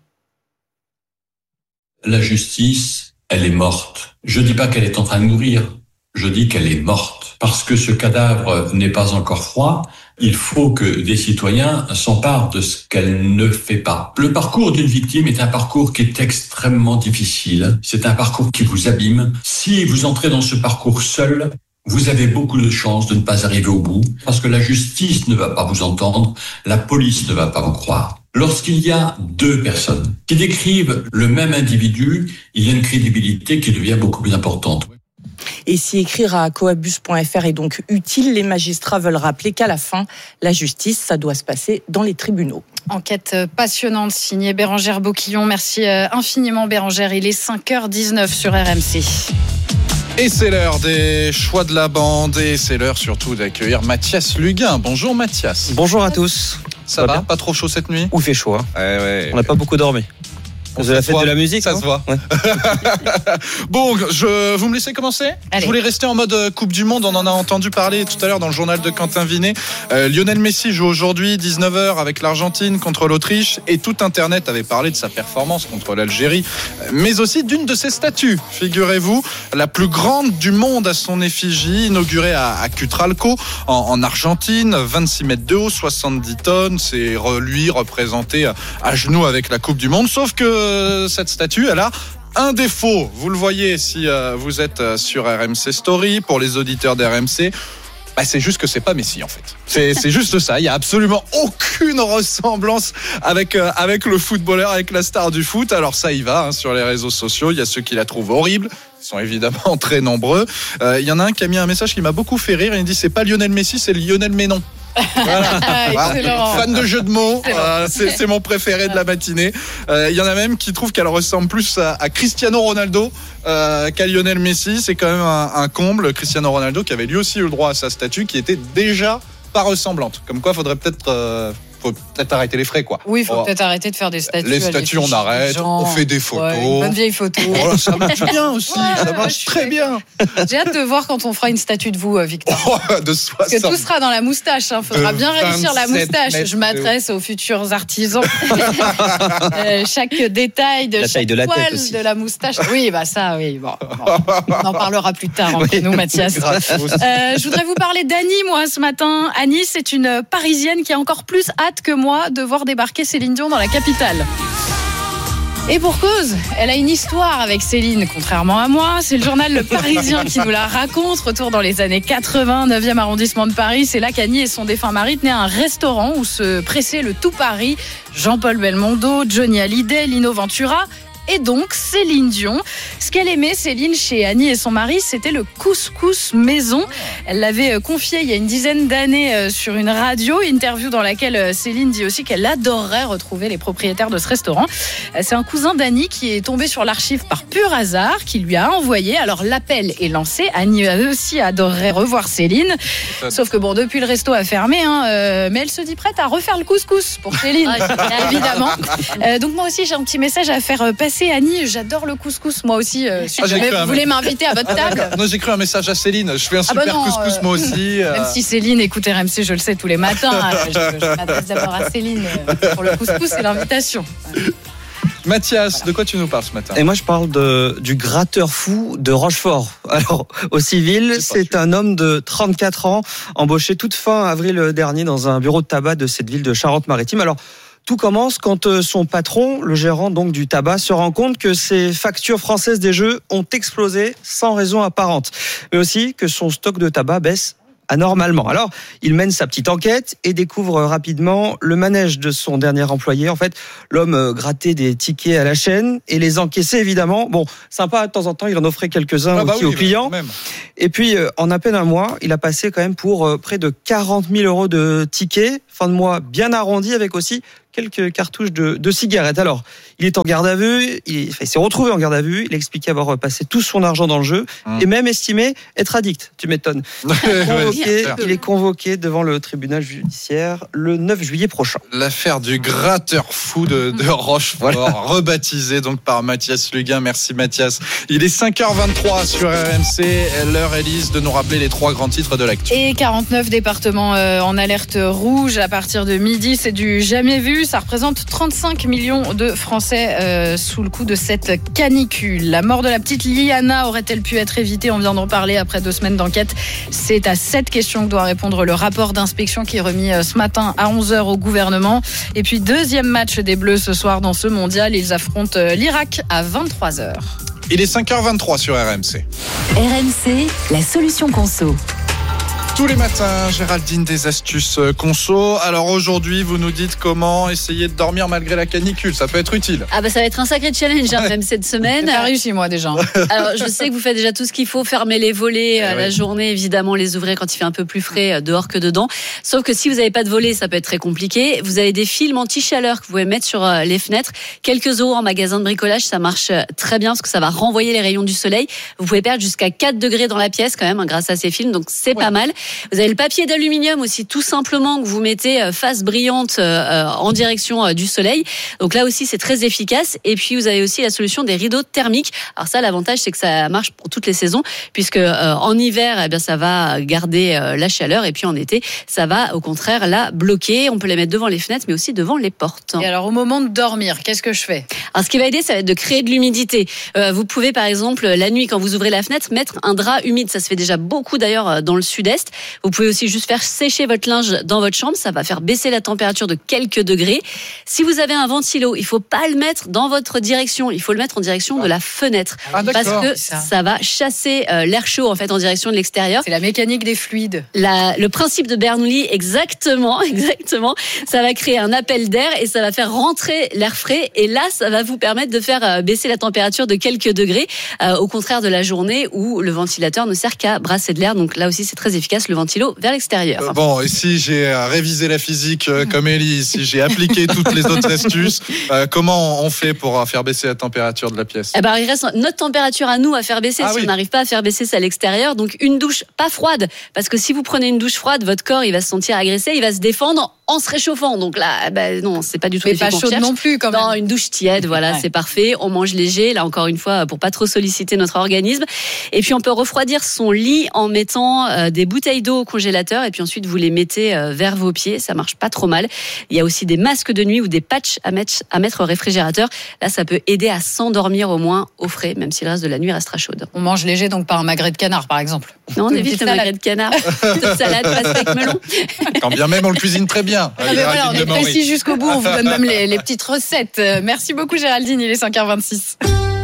La justice, elle est morte. Je dis pas qu'elle est en train de mourir. Je dis qu'elle est morte. Parce que ce cadavre n'est pas encore froid, il faut que des citoyens s'emparent de ce qu'elle ne fait pas. Le parcours d'une victime est un parcours qui est extrêmement difficile. C'est un parcours qui vous abîme. Si vous entrez dans ce parcours seul, vous avez beaucoup de chances de ne pas arriver au bout. Parce que la justice ne va pas vous entendre, la police ne va pas vous croire. Lorsqu'il y a deux personnes qui décrivent le même individu, il y a une crédibilité qui devient beaucoup plus importante. Et si écrire à coabuse point f r est donc utile, les magistrats veulent rappeler qu'à la fin, la justice, ça doit se passer dans les tribunaux. Enquête passionnante signée Bérangère Boquillon. Merci infiniment Bérangère. Il est cinq heures dix-neuf sur R M C. Et c'est l'heure des choix de la bande et c'est l'heure surtout d'accueillir Mathias Luguin. Bonjour Mathias. Bonjour à tous. Ça, Ça va, va Pas trop chaud cette nuit ? Où il fait chaud. Hein. Ouais, ouais, On n'a ouais. pas beaucoup dormi. Vous avez la fête de la musique, ça non se voit. Ouais. Bon, je, vous me laissez commencer ? Allez. Je voulais rester en mode Coupe du Monde. On en a entendu parler tout à l'heure dans le journal de Quentin Vinet. Euh, Lionel Messi joue aujourd'hui dix-neuf heures avec l'Argentine contre l'Autriche et tout Internet avait parlé de sa performance contre l'Algérie, mais aussi d'une de ses statues. Figurez-vous, la plus grande du monde à son effigie, inaugurée à, à Cutralco en, en Argentine, vingt-six mètres de haut, soixante-dix tonnes. C'est lui représenté à genoux avec la Coupe du Monde, sauf que cette statue, elle a un défaut. Vous le voyez si euh, vous êtes sur R M C Story. Pour les auditeurs d'R M C, bah, c'est juste que c'est pas Messi en fait. C'est, c'est juste ça. Il y a absolument aucune ressemblance avec euh, avec le footballeur, avec la star du foot. Alors ça y va hein, sur les réseaux sociaux. Il y a ceux qui la trouvent horrible. Ils sont évidemment très nombreux. Euh, il y en a un qui a mis un message qui m'a beaucoup fait rire. Il dit c'est pas Lionel Messi, c'est Lionel Ménon. Voilà. Voilà. Fan de jeux de mots, euh, c'est, c'est mon préféré de la matinée. Il euh, y en a même qui trouvent qu'elle ressemble plus à, à Cristiano Ronaldo euh, qu'à Lionel Messi. C'est quand même un, un comble. Cristiano Ronaldo qui avait lui aussi eu le droit à sa statue, qui était déjà pas ressemblante. Comme quoi, faudrait peut-être euh, faut peut-être arrêter les frais, quoi. Oui, il faut oh. peut-être arrêter de faire des statues. Les statues, on arrête, gens. On fait des photos. Ouais, une bonne vieille photo. Oh là, ça marche bien aussi, ouais, ça marche très bien. J'ai hâte de voir quand on fera une statue de vous, Victor. Oh, de soixante. Parce que tout sera dans la moustache. Il hein. faudra bien réussir la moustache. Je m'adresse aux futurs artisans. euh, chaque détail de la chaque de la poil tête aussi. de la moustache. Oui, bah ça, oui. Bon, bon. On en parlera plus tard entre oui. nous, Mathias. Euh, je voudrais vous parler d'Annie, moi, ce matin. Annie, c'est une Parisienne qui a encore plus hâte que moi de voir débarquer Céline Dion dans la capitale. Et pour cause, elle a une histoire avec Céline, contrairement à moi. C'est le journal Le Parisien qui nous la raconte. Retour dans les années quatre-vingts, neuvième arrondissement de Paris. C'est là qu'Annie et son défunt mari tenaient un restaurant où se pressait le tout Paris. Jean-Paul Belmondo, Johnny Hallyday, Lino Ventura et donc Céline Dion. Ce qu'elle aimait, Céline, chez Annie et son mari, c'était le couscous maison. Elle l'avait confié il y a une dizaine d'années sur une radio, interview dans laquelle Céline dit aussi qu'elle adorerait retrouver les propriétaires de ce restaurant. C'est un cousin d'Annie qui est tombé sur l'archive par pur hasard, qui lui a envoyé. Alors l'appel est lancé. Annie aussi adorerait revoir Céline. Sauf que bon, depuis le resto a fermé, hein, euh, mais elle se dit prête à refaire le couscous pour Céline, évidemment. Euh, donc moi aussi j'ai un petit message à faire passer. Annie, j'adore le couscous, moi aussi. Euh, si ah, jamais vous voulez m'inviter à votre table. Non, j'ai cru un message à Céline. Je fais un super ah bah non, couscous euh, moi aussi. Euh... Même si Céline écoute R M C, je le sais tous les matins. je, je m'adresse d'abord à Céline pour le couscous et l'invitation. Mathias, de quoi tu nous parles ce matin ? Et moi, je parle de, du gratteur fou de Rochefort. Alors, au civil, c'est, c'est un homme de trente-quatre ans, embauché toute fin avril dernier dans un bureau de tabac de cette ville de Charente-Maritime. Alors, tout commence quand son patron, le gérant donc du tabac, se rend compte que ses factures françaises des jeux ont explosé sans raison apparente, mais aussi que son stock de tabac baisse anormalement. Alors, il mène sa petite enquête et découvre rapidement le manège de son dernier employé. En fait, l'homme grattait des tickets à la chaîne et les encaissait évidemment. Bon, sympa, de temps en temps, il en offrait quelques-uns ah bah aussi oui, aux clients. Même. Et puis, en à peine un mois, il a passé quand même pour près de quarante mille euros de tickets. Fin de mois bien arrondi avec aussi quelques cartouches de, de cigarettes. Alors, il est en garde à vue, il, enfin, il s'est retrouvé en garde à vue, il a expliqué avoir passé tout son argent dans le jeu mmh. et même estimé être addict. Tu m'étonnes. Convoqué, il est convoqué devant le tribunal judiciaire le neuf juillet prochain. L'affaire du gratteur fou de, de Rochefort, voilà. Rebaptisé donc par Mathias Luguin. Merci Mathias. Il est cinq heures vingt-trois sur R M C. L'heure, Élise, de nous rappeler les trois grands titres de l'actu. Et quarante-neuf départements euh, en alerte rouge à partir de midi. C'est du jamais vu. Ça représente trente-cinq millions de Français euh, sous le coup de cette canicule. La mort de la petite Liana aurait-elle pu être évitée ? On vient d'en parler après deux semaines d'enquête. C'est à cette question que doit répondre le rapport d'inspection qui est remis ce matin à onze heures au gouvernement. Et puis deuxième match des Bleus ce soir dans ce mondial. Ils affrontent l'Irak à vingt-trois heures. Il est cinq heures vingt-trois sur R M C. R M C, la solution conso. Tous les matins, Géraldine, des astuces conso. Alors aujourd'hui, vous nous dites comment essayer de dormir malgré la canicule. Ça peut être utile. Ah bah ça va être un sacré challenge hein, ouais. même cette semaine. J'ai réussi moi déjà. Alors je sais que vous faites déjà tout ce qu'il faut, fermer les volets à ouais. la journée, évidemment les ouvrir quand il fait un peu plus frais dehors que dedans. Sauf que si vous n'avez pas de volets, ça peut être très compliqué. Vous avez des films anti-chaleur que vous pouvez mettre sur les fenêtres. Quelques euros en magasin de bricolage, ça marche très bien parce que ça va renvoyer les rayons du soleil. Vous pouvez perdre jusqu'à quatre degrés dans la pièce quand même hein, grâce à ces films, donc c'est ouais. pas mal. Vous avez le papier d'aluminium aussi, tout simplement, que vous mettez face brillante euh, en direction euh, du soleil. Donc là aussi, c'est très efficace. Et puis, vous avez aussi la solution des rideaux thermiques. Alors ça, l'avantage, c'est que ça marche pour toutes les saisons, puisque euh, en hiver, eh bien, ça va garder euh, la chaleur, et puis en été, ça va au contraire la bloquer. On peut les mettre devant les fenêtres, mais aussi devant les portes. Et alors, au moment de dormir, qu'est-ce que je fais ? Alors, ce qui va aider, ça va être de créer de l'humidité. Euh, vous pouvez, par exemple, la nuit, quand vous ouvrez la fenêtre, mettre un drap humide. Ça se fait déjà beaucoup, d'ailleurs, dans le sud-est. Vous pouvez aussi juste faire sécher votre linge dans votre chambre, ça va faire baisser la température de quelques degrés. Si vous avez un ventilo, il faut pas le mettre dans votre direction, il faut le mettre en direction de la fenêtre ah, parce que ça. ça va chasser euh, l'air chaud en fait en direction de l'extérieur. C'est la mécanique des fluides. La, le principe de Bernoulli, exactement, exactement. Ça va créer un appel d'air et ça va faire rentrer l'air frais et là, ça va vous permettre de faire euh, baisser la température de quelques degrés, euh, au contraire de la journée où le ventilateur ne sert qu'à brasser de l'air. Donc là aussi, c'est très efficace, le ventilo vers l'extérieur. Euh, bon, et si j'ai révisé la physique euh, comme Ellie, si j'ai appliqué toutes les autres astuces, euh, comment on fait pour faire baisser la température de la pièce ? Eh ben, il reste notre température à nous à faire baisser. Ah, si oui. on n'arrive pas à faire baisser ça à l'extérieur, donc une douche pas froide, parce que si vous prenez une douche froide, votre corps il va se sentir agressé, il va se défendre en se réchauffant. Donc là, ben non, c'est pas du tout. Mais pas chaude non plus, quand même. Non, une douche tiède, voilà, ouais. c'est parfait. On mange léger, là encore une fois, pour pas trop solliciter notre organisme. Et puis on peut refroidir son lit en mettant euh, des bouteilles d'eau au congélateur, et puis ensuite vous les mettez euh, vers vos pieds. Ça marche pas trop mal. Il y a aussi des masques de nuit ou des patchs à mettre à mettre au réfrigérateur. Là, ça peut aider à s'endormir au moins au frais, même si le reste de la nuit restera chaude. On mange léger, donc pas un magret de canard, par exemple. Non, on évite le magret de canard. Petite salade, pastèque, melon. Quand bien même on le cuisine très bien. Ah mais voilà, on est précis jusqu'au bout. On vous donne même les, les petites recettes. Merci beaucoup, Géraldine. Il est cinq heures vingt-six.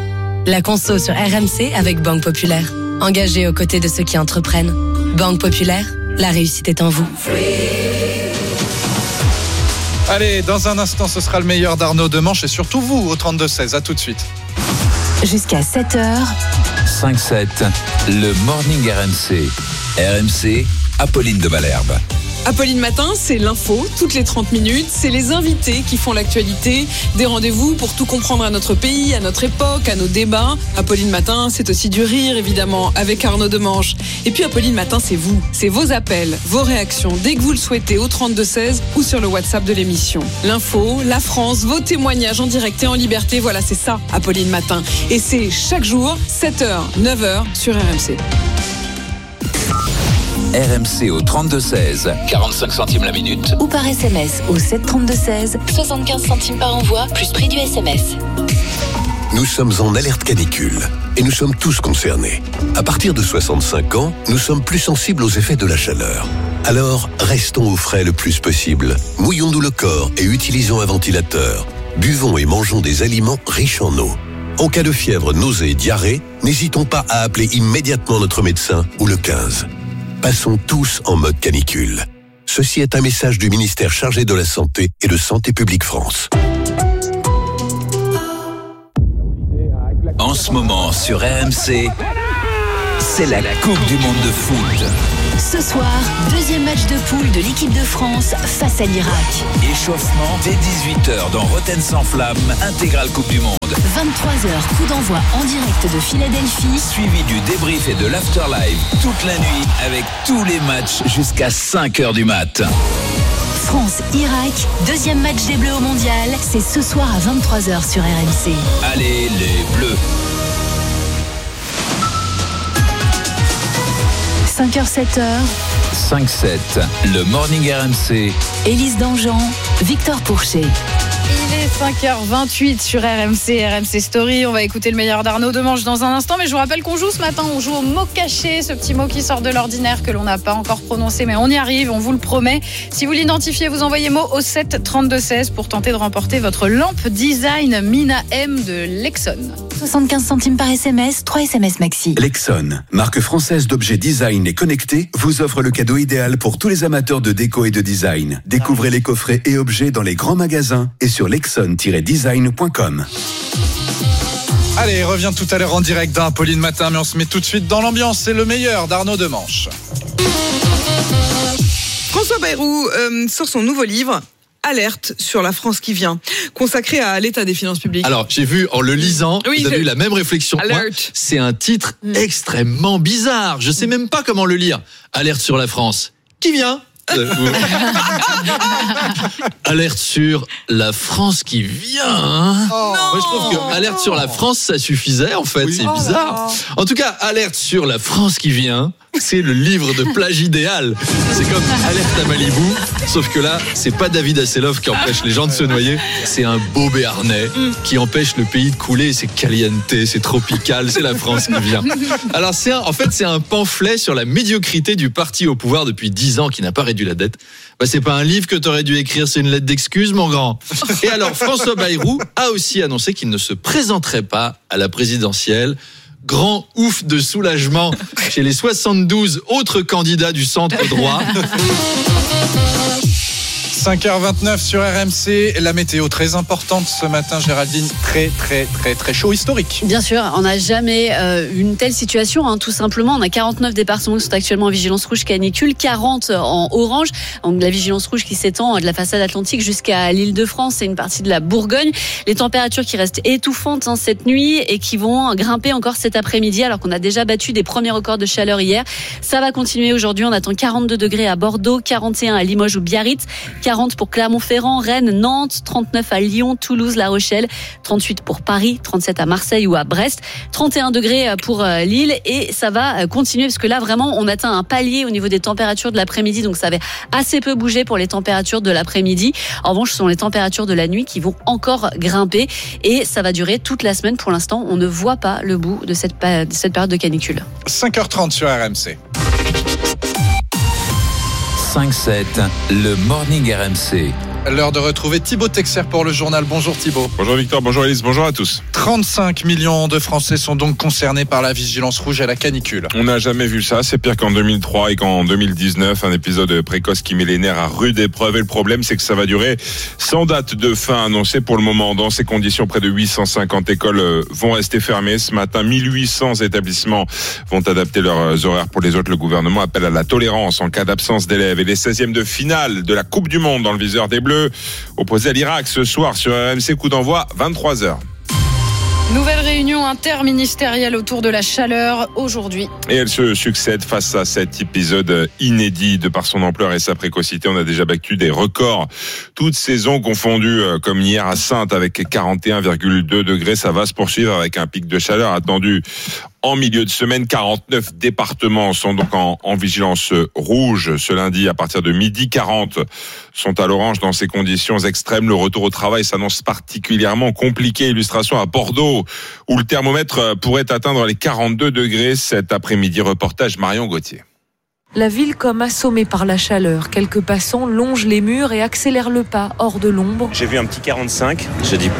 La conso sur R M C avec Banque Populaire. Engagée aux côtés de ceux qui entreprennent. Banque Populaire, la réussite est en vous. Allez, dans un instant, ce sera le meilleur d'Arnaud Demanche et surtout vous au trente-deux seize. À tout de suite. Jusqu'à sept heures. cinq sept, le Morning R M C. R M C, Apolline de Malherbe. Apolline Matin, c'est l'info, toutes les trente minutes. C'est les invités qui font l'actualité. Des rendez-vous pour tout comprendre à notre pays, à notre époque, à nos débats. Apolline Matin, c'est aussi du rire, évidemment, avec Arnaud Demanche. Et puis Apolline Matin, c'est vous. C'est vos appels, vos réactions, dès que vous le souhaitez, au trente-deux seize ou sur le WhatsApp de l'émission. L'info, la France, vos témoignages en direct et en liberté. Voilà, c'est ça, Apolline Matin. Et c'est chaque jour, sept heures, neuf heures, sur R M C. R M C au trente-deux seize, quarante-cinq centimes la minute. Ou par S M S au sept trente-deux seize, soixante-quinze centimes par envoi, plus prix du S M S. Nous sommes en alerte canicule et nous sommes tous concernés. À partir de soixante-cinq ans, nous sommes plus sensibles aux effets de la chaleur. Alors, restons au frais le plus possible. Mouillons-nous le corps et utilisons un ventilateur. Buvons et mangeons des aliments riches en eau. En cas de fièvre, nausée, diarrhée, n'hésitons pas à appeler immédiatement notre médecin ou le quinze. Passons tous en mode canicule. Ceci est un message du ministère chargé de la Santé et de Santé publique France. En ce moment sur R M C, c'est la Coupe du Monde de foot. Ce soir, deuxième match de poule de l'équipe de France face à l'Irak. Échauffement dès dix-huit heures dans Rotten sans flamme, intégrale Coupe du Monde. vingt-trois heures, coup d'envoi en direct de Philadelphie. Suivi du débrief et de l'afterlive toute la nuit avec tous les matchs jusqu'à cinq heures du mat. France-Irak, deuxième match des Bleus au Mondial. C'est ce soir à vingt-trois heures sur R M C. Allez les Bleus. cinq heures, sept heures. cinq sept, le Morning R M C. Élise Dangean, Victor Pourchet. Il est cinq heures vingt-huit sur R M C, R M C Story. On va écouter le meilleur d'Arnaud Demanche dans un instant. Mais je vous rappelle qu'on joue ce matin. On joue au mot caché, ce petit mot qui sort de l'ordinaire que l'on n'a pas encore prononcé. Mais on y arrive, on vous le promet. Si vous l'identifiez, vous envoyez mot au sept trente-deux seize pour tenter de remporter votre lampe design Mina M de Lexon. soixante-quinze centimes par S M S, trois S M S maxi. Lexon, marque française d'objets design et connectés, vous offre le cadeau idéal pour tous les amateurs de déco et de design. Découvrez les coffrets et objets dans les grands magasins et sur lexon tiret design point com. Allez, revient tout à l'heure en direct d'un Apolline Matin, mais on se met tout de suite dans l'ambiance. C'est le meilleur d'Arnaud Demanche. François Bayrou euh, sort son nouveau livre. Alerte sur la France qui vient, consacré à l'état des finances publiques. Alors, j'ai vu en le lisant, oui, vous avez eu la même réflexion que moi. C'est un titre mmh. extrêmement bizarre. Je sais même pas comment le lire. Alerte sur la France qui vient. Alerte sur la France qui vient. Hein. Oh. Moi, je trouve que alerte sur la France, ça suffisait en fait. Oui. C'est bizarre. En tout cas, alerte sur la France qui vient. C'est le livre de plage idéal. C'est comme Alerte à Malibu, sauf que là, c'est pas David Hasselhoff qui empêche les gens de se noyer, c'est un beau béarnais qui empêche le pays de couler. C'est caliente, c'est tropical, c'est la France qui vient. Alors, c'est un, en fait, c'est un pamphlet sur la médiocrité du parti au pouvoir depuis dix ans qui n'a pas réduit la dette. Bah, c'est pas un livre que t'aurais dû écrire, c'est une lettre d'excuse, mon grand. Et alors, François Bayrou a aussi annoncé qu'il ne se présenterait pas à la présidentielle. Grand ouf de soulagement chez les soixante-douze autres candidats du centre droit. cinq heures vingt-neuf sur R M C, la météo très importante ce matin, Géraldine, très très très très chaud, historique. Bien sûr, on n'a jamais euh, une telle situation, hein, tout simplement. On a quarante-neuf départements qui sont actuellement en vigilance rouge canicule, quarante en orange. Donc la vigilance rouge qui s'étend de la façade atlantique jusqu'à l'Île-de-France et une partie de la Bourgogne. Les températures qui restent étouffantes hein, cette nuit et qui vont grimper encore cet après-midi alors qu'on a déjà battu des premiers records de chaleur hier. Ça va continuer aujourd'hui. On attend quarante-deux degrés à Bordeaux, quarante et un à Limoges ou Biarritz, quarante pour Clermont-Ferrand, Rennes, Nantes, trente-neuf à Lyon, Toulouse, La Rochelle, trente-huit pour Paris, trente-sept à Marseille ou à Brest, trente et un degrés pour Lille et ça va continuer parce que là vraiment on atteint un palier au niveau des températures de l'après-midi donc ça avait assez peu bougé pour les températures de l'après-midi. En revanche, ce sont les températures de la nuit qui vont encore grimper et ça va durer toute la semaine. Pour l'instant, on ne voit pas le bout de cette, de cette période de canicule. cinq heures trente sur R M C. cinq sept, le Morning R M C. L'heure de retrouver Thibaut Texer pour le journal. Bonjour Thibaut. Bonjour Victor, bonjour Elise, bonjour à tous. trente-cinq millions de Français sont donc concernés par la vigilance rouge à la canicule. On n'a jamais vu ça, c'est pire qu'en deux mille trois et qu'en deux mille dix-neuf, un épisode précoce qui met les nerfs à rude épreuve. Et le problème, c'est que ça va durer sans date de fin annoncée pour le moment. Dans ces conditions, près de huit cent cinquante écoles vont rester fermées. Ce matin, mille huit cents établissements vont adapter leurs horaires. Pour les autres, le gouvernement appelle à la tolérance en cas d'absence d'élèves. Et les seizièmes de finale de la Coupe du Monde dans le viseur des Bleus, opposé à l'Irak ce soir sur R M C, coup d'envoi vingt-trois heures. Nouvelle réunion interministérielle autour de la chaleur aujourd'hui. Et elle se succède face à cet épisode inédit de par son ampleur et sa précocité. On a déjà battu des records, toutes saisons confondues, comme hier à Saintes avec quarante et un virgule deux degrés. Ça va se poursuivre avec un pic de chaleur attendu en milieu de semaine. quarante-neuf départements sont donc en, en vigilance rouge ce lundi à partir de midi. quarante sont à l'orange. Dans ces conditions extrêmes, le retour au travail s'annonce particulièrement compliqué. Illustration à Bordeaux, où le thermomètre pourrait atteindre les quarante-deux degrés cet après-midi. Reportage Marion Gauthier. La ville comme assommée par la chaleur. Quelques passants longent les murs et accélèrent le pas hors de l'ombre. J'ai vu un petit quarante-cinq, j'ai dit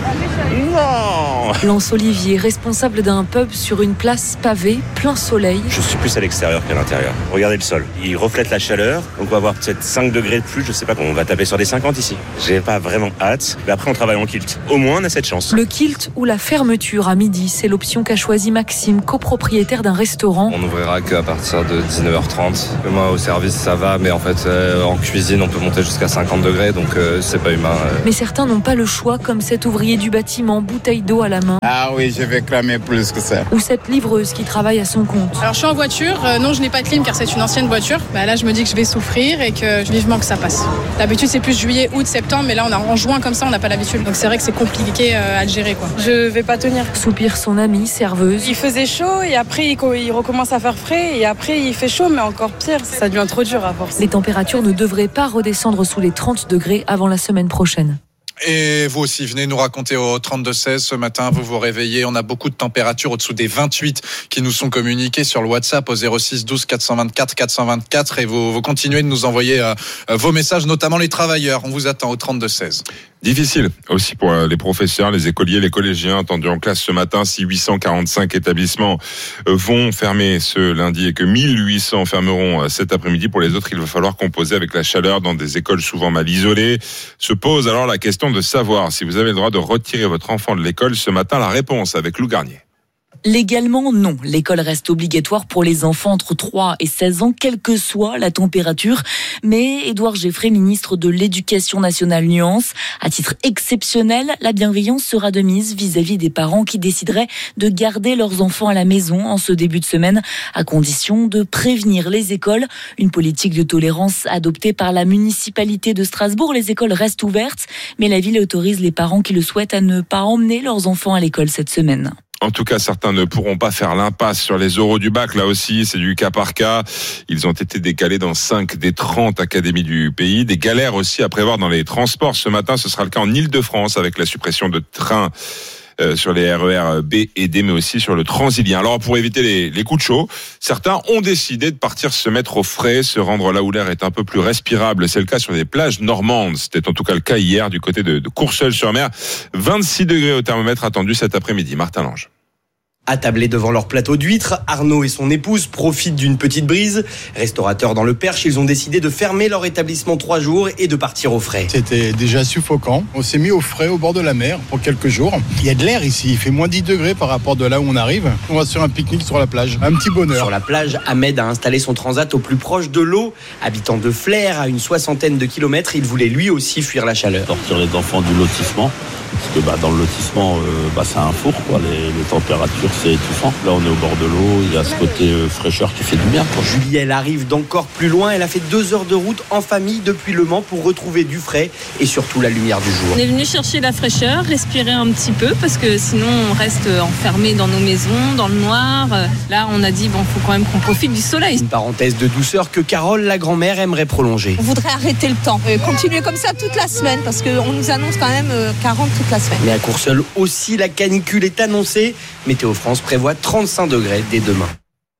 non. Lance Olivier, responsable d'un pub sur une place pavée, plein soleil. Je suis plus à l'extérieur qu'à l'intérieur. Regardez le sol, il reflète la chaleur, donc on va avoir peut-être cinq degrés de plus, je sais pas, on va taper sur des cinquante ici. J'ai pas vraiment hâte, mais après on travaille en kilt. Au moins on a cette chance. Le kilt ou la fermeture à midi, c'est l'option qu'a choisi Maxime, copropriétaire d'un restaurant. On n'ouvrira qu'à partir de dix-neuf heures trente. Moi au service ça va, mais en fait euh, en cuisine on peut monter jusqu'à cinquante degrés, donc euh, c'est pas humain. Euh. Mais certains n'ont pas le choix, comme cet ouvrier du bâtiment, bouteille d'eau à la main. Ah oui, je vais cramer plus que ça. Ou cette livreuse qui travaille à son compte. Alors je suis en voiture, euh, non je n'ai pas de clim car c'est une ancienne voiture. Bah, là je me dis que je vais souffrir et que vivement que ça passe. D'habitude c'est plus juillet, août, septembre, mais là on a en juin comme ça on n'a pas l'habitude. Donc c'est vrai que c'est compliqué euh, à le gérer quoi. Je vais pas tenir. Soupire son amie, serveuse. Il faisait chaud et après il, il recommence à faire frais et après il fait chaud mais encore pire, ça devient trop dur à force. Les températures ne devraient pas redescendre sous les trente degrés avant la semaine prochaine. Et vous aussi, venez nous raconter au trente-deux seize ce matin, vous vous réveillez, on a beaucoup de températures au-dessous des vingt-huit qui nous sont communiquées sur le WhatsApp au zéro six douze quatre cent vingt-quatre quatre cent vingt-quatre et vous, vous continuez de nous envoyer euh, vos messages, notamment les travailleurs. On vous attend au trente-deux seize. Difficile aussi pour les professeurs, les écoliers, les collégiens attendus en classe ce matin. Si huit cent quarante-cinq établissements vont fermer ce lundi et que mille huit cents fermeront cet après-midi, pour les autres, il va falloir composer avec la chaleur dans des écoles souvent mal isolées. Se pose alors la question de savoir si vous avez le droit de retirer votre enfant de l'école ce matin. La réponse avec Lou Garnier. Légalement, non. L'école reste obligatoire pour les enfants entre trois et seize ans, quelle que soit la température. Mais Édouard Geffray, ministre de l'Éducation nationale, nuance. À titre exceptionnel, la bienveillance sera de mise vis-à-vis des parents qui décideraient de garder leurs enfants à la maison en ce début de semaine, à condition de prévenir les écoles. Une politique de tolérance adoptée par la municipalité de Strasbourg. Les écoles restent ouvertes, mais la ville autorise les parents qui le souhaitent à ne pas emmener leurs enfants à l'école cette semaine. En tout cas, certains ne pourront pas faire l'impasse sur les oraux du bac. Là aussi, c'est du cas par cas. Ils ont été décalés dans cinq des trente académies du pays. Des galères aussi à prévoir dans les transports. Ce matin, ce sera le cas en Île-de-France avec la suppression de trains euh, sur les R E R B et D, mais aussi sur le Transilien. Alors, pour éviter les, les coups de chaud, certains ont décidé de partir se mettre au frais, se rendre là où l'air est un peu plus respirable. C'est le cas sur les plages normandes. C'était en tout cas le cas hier du côté de, de Courseulles-sur-Mer. vingt-six degrés au thermomètre attendu cet après-midi. Martin Lange. Attablés devant leur plateau d'huîtres, Arnaud et son épouse profitent d'une petite brise. Restaurateurs dans le Perche, ils ont décidé de fermer leur établissement trois jours et de partir au frais. C'était déjà suffocant. On s'est mis au frais au bord de la mer pour quelques jours. Il y a de l'air ici, il fait moins dix degrés par rapport de là où on arrive. On va se faire un pique-nique sur la plage. Un petit bonheur. Sur la plage, Ahmed a installé son transat au plus proche de l'eau. Habitant de Flers, à une soixantaine de kilomètres, il voulait lui aussi fuir la chaleur. Sortir les enfants du lotissement. Parce que bah, dans le lotissement, euh, bah, c'est un four, quoi. Les, les températures, c'est étouffant. Là, on est au bord de l'eau, il y a ce côté euh, fraîcheur qui fait du bien, quoi. Julie, elle arrive d'encore plus loin. Elle a fait deux heures de route en famille depuis Le Mans pour retrouver du frais et surtout la lumière du jour. On est venu chercher la fraîcheur, respirer un petit peu parce que sinon on reste enfermé dans nos maisons, dans le noir. Là, on a dit bon, faut quand même qu'on profite du soleil. Une parenthèse de douceur que Carole, la grand-mère, aimerait prolonger. On voudrait arrêter le temps, euh, continuer comme ça toute la semaine parce qu'on nous annonce quand même euh, quarante toute la semaine. Mais à Courseulles aussi, la canicule est annoncée. Météo France prévoit trente-cinq degrés dès demain.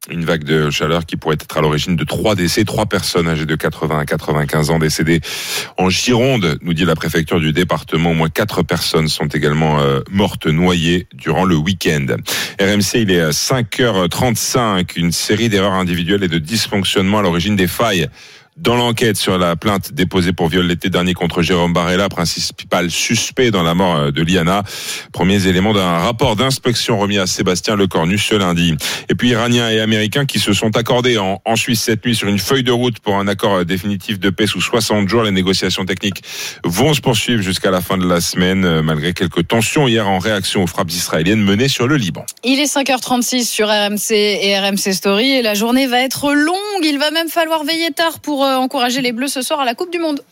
Une vague de chaleur qui pourrait être à l'origine de trois décès, trois personnes âgées de quatre-vingts à quatre-vingt-quinze ans décédées en Gironde, nous dit la préfecture du département. Au moins quatre personnes sont également euh, mortes noyées durant le week-end. R M C, il est à cinq heures trente-cinq. Une série d'erreurs individuelles et de dysfonctionnements à l'origine des failles dans l'enquête sur la plainte déposée pour viol l'été dernier contre Jérôme Barella, principal suspect dans la mort de Liana. Premiers éléments d'un rapport d'inspection remis à Sébastien Lecornu ce lundi. Et puis Iraniens et Américains qui se sont accordés en, en Suisse cette nuit sur une feuille de route pour un accord définitif de paix sous soixante jours. Les négociations techniques vont se poursuivre jusqu'à la fin de la semaine, malgré quelques tensions hier en réaction aux frappes israéliennes menées sur le Liban. Il est cinq heures trente-six sur R M C et R M C Story et la journée va être longue. Il va même falloir veiller tard pour encourager les Bleus ce soir à la Coupe du Monde.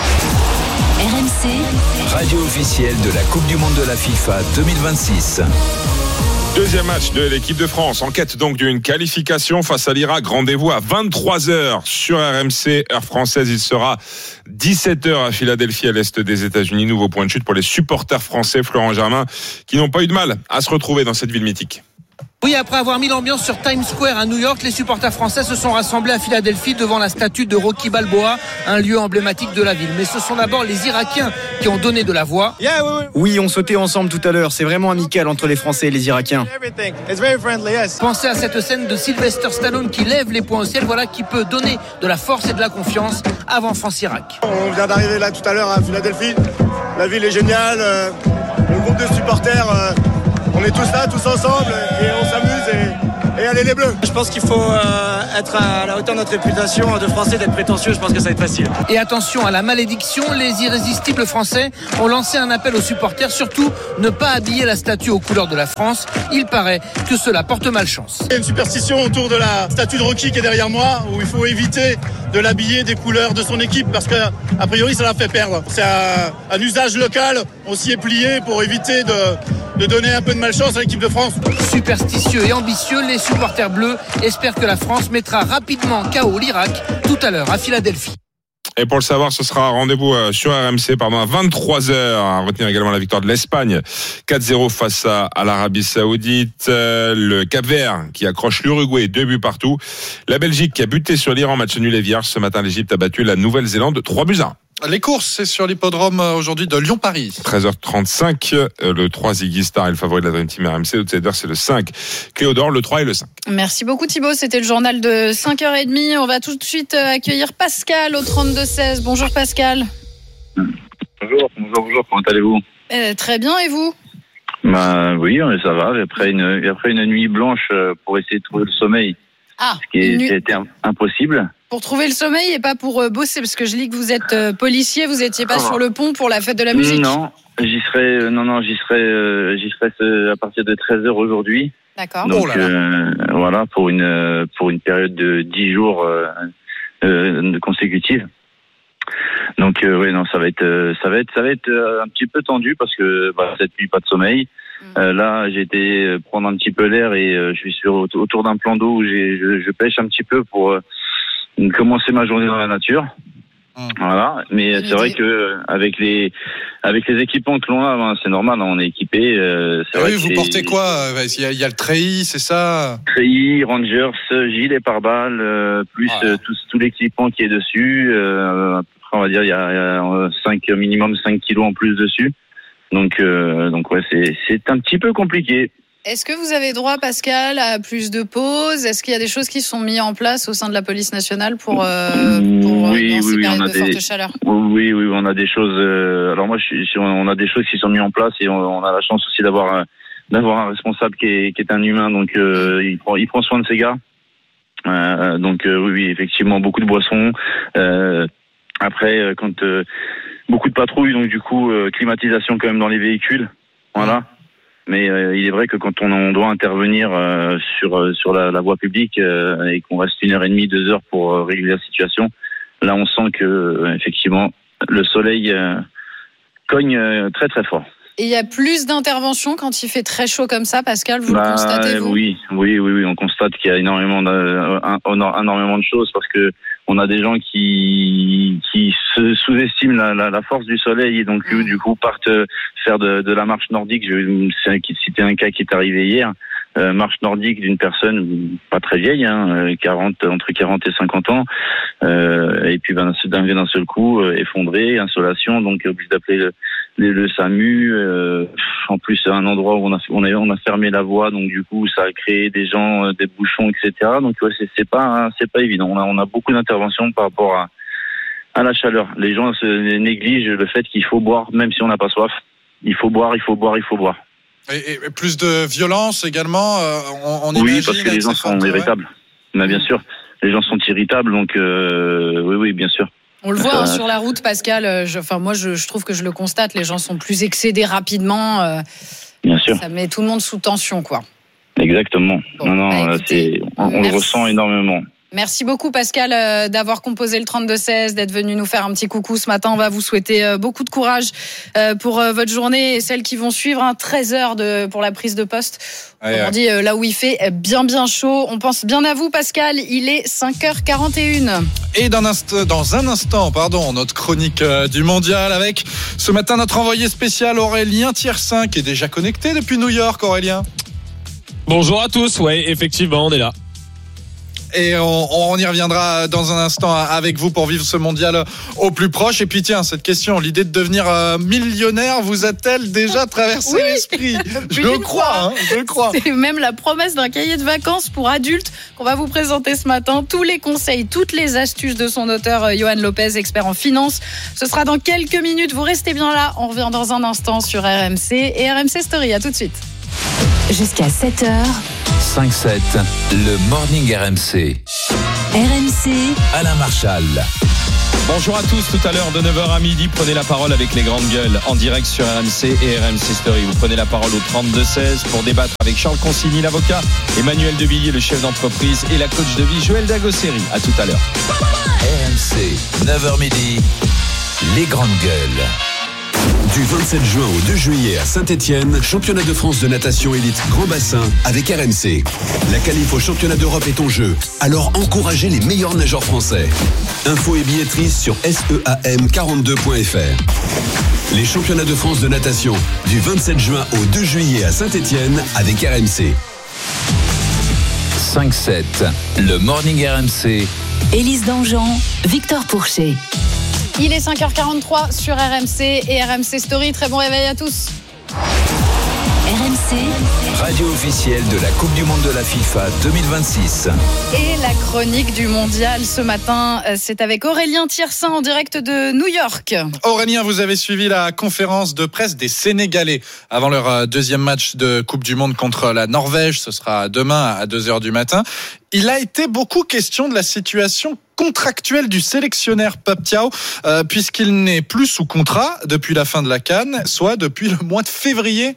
R M C, radio officielle de la Coupe du Monde de la FIFA deux mille vingt-six. Deuxième match de l'équipe de France, en quête donc d'une qualification face à l'Irak. Rendez-vous à vingt-trois heures sur R M C, heure française. Il sera dix-sept heures à Philadelphie, à l'est des États-Unis. Nouveau point de chute pour les supporters français, Florent Germain, qui n'ont pas eu de mal à se retrouver dans cette ville mythique. Oui, après avoir mis l'ambiance sur Times Square à New York, les supporters français se sont rassemblés à Philadelphie devant la statue de Rocky Balboa, un lieu emblématique de la ville. Mais ce sont d'abord les Irakiens qui ont donné de la voix. Yeah, oui, oui. oui, on sautait ensemble tout à l'heure. C'est vraiment amical entre les Français et les Irakiens. Friendly, yes. Pensez à cette scène de Sylvester Stallone qui lève les poings au ciel. Voilà qui peut donner de la force et de la confiance avant France-Irak. On vient d'arriver là tout à l'heure à Philadelphie. La ville est géniale. Le groupe de supporters... On est tous là, tous ensemble, et on s'amuse, et, et allez les Bleus. Je pense qu'il faut euh, être à la hauteur de notre réputation de Français, d'être prétentieux, je pense que ça va être facile. Et attention à la malédiction, les irrésistibles Français ont lancé un appel aux supporters, surtout ne pas habiller la statue aux couleurs de la France. Il paraît que cela porte malchance. Il y a une superstition autour de la statue de Rocky qui est derrière moi, où il faut éviter de l'habiller des couleurs de son équipe, parce qu'a priori ça la fait perdre. C'est un, un usage local, on s'y est plié pour éviter de... de donner un peu de malchance à l'équipe de France. Superstitieux et ambitieux, les supporters bleus espèrent que la France mettra rapidement K O l'Irak tout à l'heure à Philadelphie. Et pour le savoir, ce sera rendez-vous sur R M C pardon, à vingt-trois heures. À retenir également la victoire de l'Espagne quatre zéro face à, à l'Arabie Saoudite. Le Cap-Vert qui accroche l'Uruguay, deux buts partout. La Belgique qui a buté sur l'Iran, match nul et vierge. Ce matin, l'Égypte a battu la Nouvelle-Zélande trois buts à un. Les courses, c'est sur l'hippodrome aujourd'hui de Lyon-Paris. treize heures trente-cinq, le trois Ziggy Star est le favori de la Dream Team R M C. L'outsider, c'est le cinq Cléodore, le trois et le cinq. Merci beaucoup Thibaut, c'était le journal de cinq heures trente. On va tout de suite accueillir Pascal au trente-deux seize. Bonjour Pascal. Bonjour, bonjour, bonjour, comment allez-vous? euh, Très bien, et vous? Bah oui, ça va, après une, après une nuit blanche pour essayer de trouver le sommeil. Ah, ce qui était impossible. Pour trouver le sommeil et pas pour bosser, parce que je lis que vous êtes euh, policier, vous n'étiez pas oh. sur le pont pour la fête de la musique. Non, j'y serai, euh, non, non, j'y serai, euh, j'y serai euh, à partir de treize heures aujourd'hui. D'accord. Donc oh là là. Euh, voilà, pour une pour une période de dix jours euh, euh, consécutive. Donc euh, oui, non, ça va être, euh, ça va être, ça va être euh, un petit peu tendu parce que bah, cette nuit pas de sommeil. Euh, là, j'ai été prendre un petit peu l'air et euh, je suis sur autour d'un plan d'eau où j'ai, je, je pêche un petit peu pour euh, commencer ma journée dans la nature. Mmh. Voilà. Mais c'est vrai que avec les avec les équipements que l'on a, ben, c'est normal, on est équipé. Euh, c'est ah vrai oui, vous portez quoi? Il y a, il y a le treillis, c'est ça? Treillis, Rangers, gilet pare-balles, euh, plus ah. euh, tout, tout l'équipement qui est dessus. Euh, on va dire il y a, il y a cinq minimum cinq kilos en plus dessus. Donc, euh, donc ouais, c'est, c'est un petit peu compliqué. Est-ce que vous avez droit, Pascal, à plus de pauses? Est-ce qu'il y a des choses qui sont mises en place au sein de la police nationale pour, euh, pour oui, dans oui, ces oui, périodes on a de des, forte chaleur? Oui, oui, on a des choses. Euh, alors moi, je suis, on a des choses qui sont mises en place et on, on a la chance aussi d'avoir d'avoir un responsable qui est, qui est un humain, donc euh, il prend, il prend soin de ses gars. Euh, donc euh, oui, oui, effectivement, beaucoup de boissons. Euh, après, quand euh, beaucoup de patrouilles, donc du coup, euh, climatisation quand même dans les véhicules, voilà. Mais euh, il est vrai que quand on, on doit intervenir euh, sur sur la, la voie publique euh, et qu'on reste une heure et demie, deux heures pour euh, régler la situation, là on sent que euh, effectivement le soleil euh, cogne euh, très très fort. Et il y a plus d'interventions quand il fait très chaud comme ça, Pascal, vous bah, le constatez, vous? Oui, oui, oui, oui, on constate qu'il y a énormément de, un, énormément de choses parce que on a des gens qui qui se sous-estiment la, la, la force du soleil et donc mmh. du coup partent faire de, de la marche nordique. Je vais citer un cas qui est arrivé hier. euh, marche nordique d'une personne pas très vieille, hein, quarante, entre quarante et cinquante ans, euh, et puis ben, d'un, d'un seul coup, euh, effondré, insolation, donc obligé d'appeler le, le, le SAMU. Euh, en plus, c'est un endroit où on a, on a, on a fermé la voie, donc du coup, ça a créé des gens, euh, des bouchons, et cetera. Donc ouais, c'est, c'est pas, hein, c'est pas évident. On a, on a beaucoup d'interventions par rapport à à la chaleur. Les gens se négligent le fait qu'il faut boire, même si on n'a pas soif. Il faut boire, il faut boire, il faut boire. Et, et plus de violence également, euh, on, on oui, imagine. Parce que les gens sont irritables. Ouais. Mais bien sûr, les gens sont irritables, donc euh, oui, oui, bien sûr. On le voit ça, hein, sur la route, Pascal. Je, enfin, moi, je, je trouve que je le constate. Les gens sont plus excédés rapidement. Euh, bien sûr. Ça met tout le monde sous tension, quoi. Exactement. Bon, non, non, bah, écoutez, c'est, on, on le ressent énormément. Merci beaucoup Pascal euh, d'avoir composé le trente-deux seize, d'être venu nous faire un petit coucou ce matin. On va vous souhaiter euh, beaucoup de courage euh, pour euh, votre journée et celles qui vont suivre. Hein, treize heures de, pour la prise de poste. Ouais, on ouais. dit euh, là où il fait bien bien chaud. On pense bien à vous Pascal, il est cinq heures quarante et une. Et dans un, inst- dans un instant, pardon, notre chronique euh, du mondial avec ce matin notre envoyé spécial Aurélien Tiersin qui est déjà connecté depuis New York. Aurélien. Bonjour à tous, ouais effectivement on est là. Et on, on y reviendra dans un instant avec vous pour vivre ce mondial au plus proche. Et puis tiens, cette question, l'idée de devenir millionnaire vous a-t-elle déjà traversé oui, l'esprit ? Je le crois, hein, je le crois. C'est même la promesse d'un cahier de vacances pour adultes qu'on va vous présenter ce matin. Tous les conseils, toutes les astuces de son auteur Johan Lopez, expert en finance. Ce sera dans quelques minutes. Vous restez bien là. On revient dans un instant sur R M C et R M C Story. À tout de suite. Jusqu'à sept heures. cinq sept, le Morning R M C. R M C. Alain Marchal. Bonjour à tous, tout à l'heure de neuf heures à midi, prenez la parole avec les grandes gueules en direct sur R M C et R M C Story. Vous prenez la parole au trente-deux seize pour débattre avec Charles Consigny, l'avocat, Emmanuel Devilliers, le chef d'entreprise et la coach de vie Joël Dagosseri. À tout à l'heure. R M C, neuf heures midi, les grandes gueules. Du vingt-sept juin au deux juillet à Saint-Etienne, championnat de France de natation élite grand bassin avec R M C. La qualif au championnat d'Europe est en jeu, alors encouragez les meilleurs nageurs français. Infos et billetterie sur seam quarante-deux point f r. Les championnats de France de natation du vingt-sept juin au deux juillet à Saint-Etienne avec R M C. cinq sept, le Morning R M C. Élise Dangean, Victor Pourchet. Il est cinq heures quarante-trois sur R M C et R M C Story. Très bon réveil à tous. R M C, radio officielle de la Coupe du Monde de la FIFA deux mille vingt-six. Et la chronique du mondial ce matin, c'est avec Aurélien Tiersin en direct de New York. Aurélien, vous avez suivi la conférence de presse des Sénégalais avant leur deuxième match de Coupe du Monde contre la Norvège. Ce sera demain à deux heures du matin. Il a été beaucoup question de la situation contractuelle du sélectionneur Pape Thiaw, euh, puisqu'il n'est plus sous contrat depuis la fin de la CAN, soit depuis le mois de février.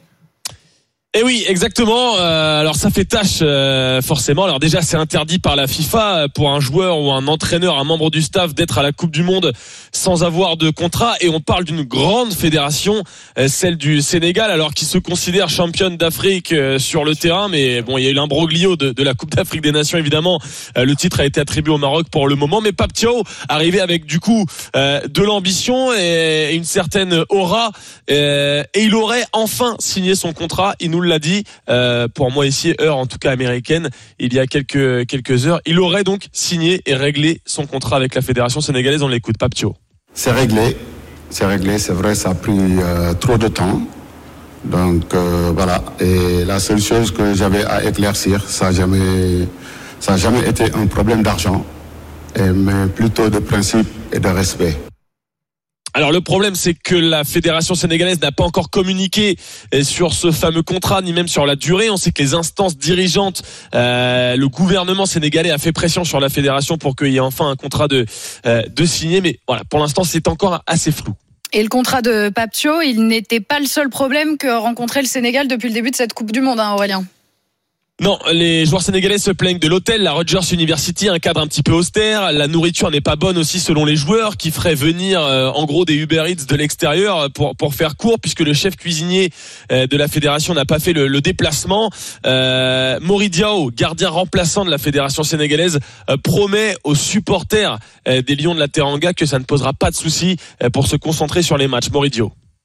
Et oui, exactement. Euh, alors ça fait tâche euh, forcément. Alors déjà, c'est interdit par la FIFA pour un joueur ou un entraîneur, un membre du staff d'être à la Coupe du Monde sans avoir de contrat. Et on parle d'une grande fédération, euh, celle du Sénégal, alors qui se considère championne d'Afrique euh, sur le terrain. Mais bon, il y a eu l'imbroglio de, de la Coupe d'Afrique des Nations, évidemment. Euh, le titre a été attribué au Maroc pour le moment. Mais Pape Thiaw arrivait avec du coup euh, de l'ambition et, et une certaine aura. Euh, et il aurait enfin signé son contrat. Il nous l'a dit, euh, pour moi ici, heure en tout cas américaine, il y a quelques quelques heures. Il aurait donc signé et réglé son contrat avec la fédération sénégalaise. On l'écoute, Pape Thiaw. C'est réglé, c'est réglé, c'est vrai, ça a pris euh, trop de temps. Donc euh, voilà, et la seule chose que j'avais à éclaircir, ça n'a jamais, ça a jamais été un problème d'argent, et, mais plutôt de principe et de respect. Alors le problème, c'est que la fédération sénégalaise n'a pas encore communiqué sur ce fameux contrat, ni même sur la durée. On sait que les instances dirigeantes, euh, le gouvernement sénégalais a fait pression sur la fédération pour qu'il y ait enfin un contrat de, euh, de signé. Mais voilà, pour l'instant, c'est encore assez flou. Et le contrat de Pape Thiaw, il n'était pas le seul problème que rencontrait le Sénégal depuis le début de cette Coupe du Monde, hein, Aurélien. Non, les joueurs sénégalais se plaignent de l'hôtel, la Rogers University, un cadre un petit peu austère. La nourriture n'est pas bonne aussi selon les joueurs, qui feraient venir euh, en gros des Uber Eats de l'extérieur pour pour faire court, puisque le chef cuisinier euh, de la fédération n'a pas fait le, le déplacement. Euh, Mori Diao, gardien remplaçant de la fédération sénégalaise, euh, promet aux supporters euh, des Lions de la Teranga que ça ne posera pas de soucis euh, pour se concentrer sur les matchs. Mori Diao.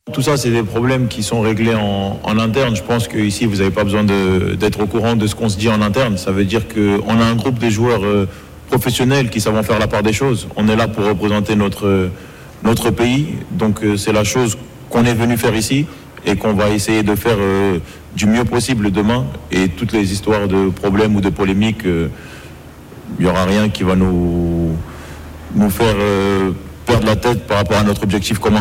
Tout ça, c'est des problèmes qui sont réglés en, en interne. Je pense qu'ici, vous n'avez pas besoin de, d'être au courant de ce qu'on se dit en interne. Ça veut dire qu'on a un groupe de joueurs euh, professionnels qui savent faire la part des choses. On est là pour représenter notre, notre pays. Donc, euh, c'est la chose qu'on est venu faire ici et qu'on va essayer de faire euh, du mieux possible demain. Et toutes les histoires de problèmes ou de polémiques, il euh, n'y aura rien qui va nous, nous faire euh, perdre la tête par rapport à notre objectif commun.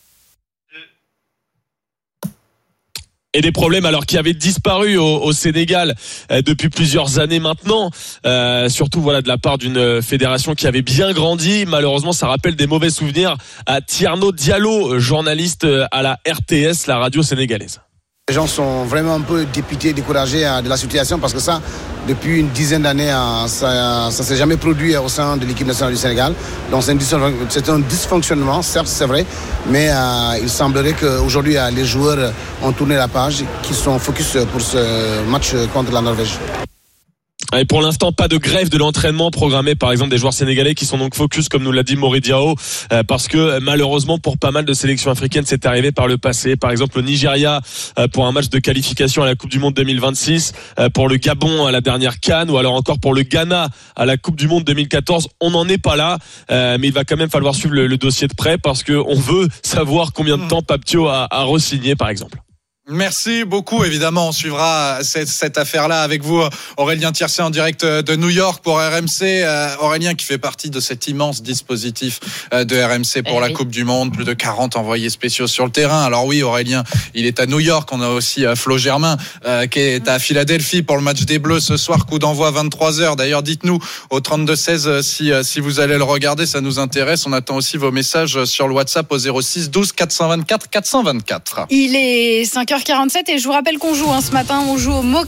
Et des problèmes alors qui avaient disparu au, au Sénégal euh, depuis plusieurs années maintenant, euh, surtout voilà de la part d'une fédération qui avait bien grandi. Malheureusement, ça rappelle des mauvais souvenirs à Thierno Diallo, journaliste à la R T S, la radio sénégalaise. Les gens sont vraiment un peu dépités, découragés de la situation parce que ça, depuis une dizaine d'années, ça ne s'est jamais produit au sein de l'équipe nationale du Sénégal. Donc c'est un, c'est un dysfonctionnement, certes c'est vrai, mais euh, il semblerait qu'aujourd'hui les joueurs ont tourné la page, qu'ils sont focus pour ce match contre la Norvège. Et pour l'instant, pas de grève de l'entraînement programmée par exemple des joueurs sénégalais qui sont donc focus, comme nous l'a dit Mori Diao, euh, parce que malheureusement pour pas mal de sélections africaines c'est arrivé par le passé. Par exemple le Nigeria euh, pour un match de qualification à la Coupe du Monde deux mille vingt-six, euh, pour le Gabon à la dernière CAN, ou alors encore pour le Ghana à la Coupe du Monde deux mille quatorze. On n'en est pas là, euh, mais il va quand même falloir suivre le, le dossier de près parce que on veut savoir combien de temps Pape Thiaw a, a re-signé par exemple. Merci beaucoup. Évidemment, on suivra cette, cette affaire-là avec vous, Aurélien Tiercé, en direct de New York pour R M C. Euh, Aurélien qui fait partie de cet immense dispositif de R M C pour eh la oui. Coupe du Monde. Plus de quarante envoyés spéciaux sur le terrain. Alors oui, Aurélien, il est à New York. On a aussi Flo Germain euh, qui est à Philadelphie pour le match des Bleus ce soir. Coup d'envoi à vingt-trois heures. D'ailleurs, dites-nous au trente-deux seize si, si vous allez le regarder. Ça nous intéresse. On attend aussi vos messages sur le WhatsApp au zéro six douze quatre cent vingt-quatre quatre cent vingt-quatre. Il est cinq heures quarante-sept et je vous rappelle qu'on joue hein, ce matin, on joue au Moka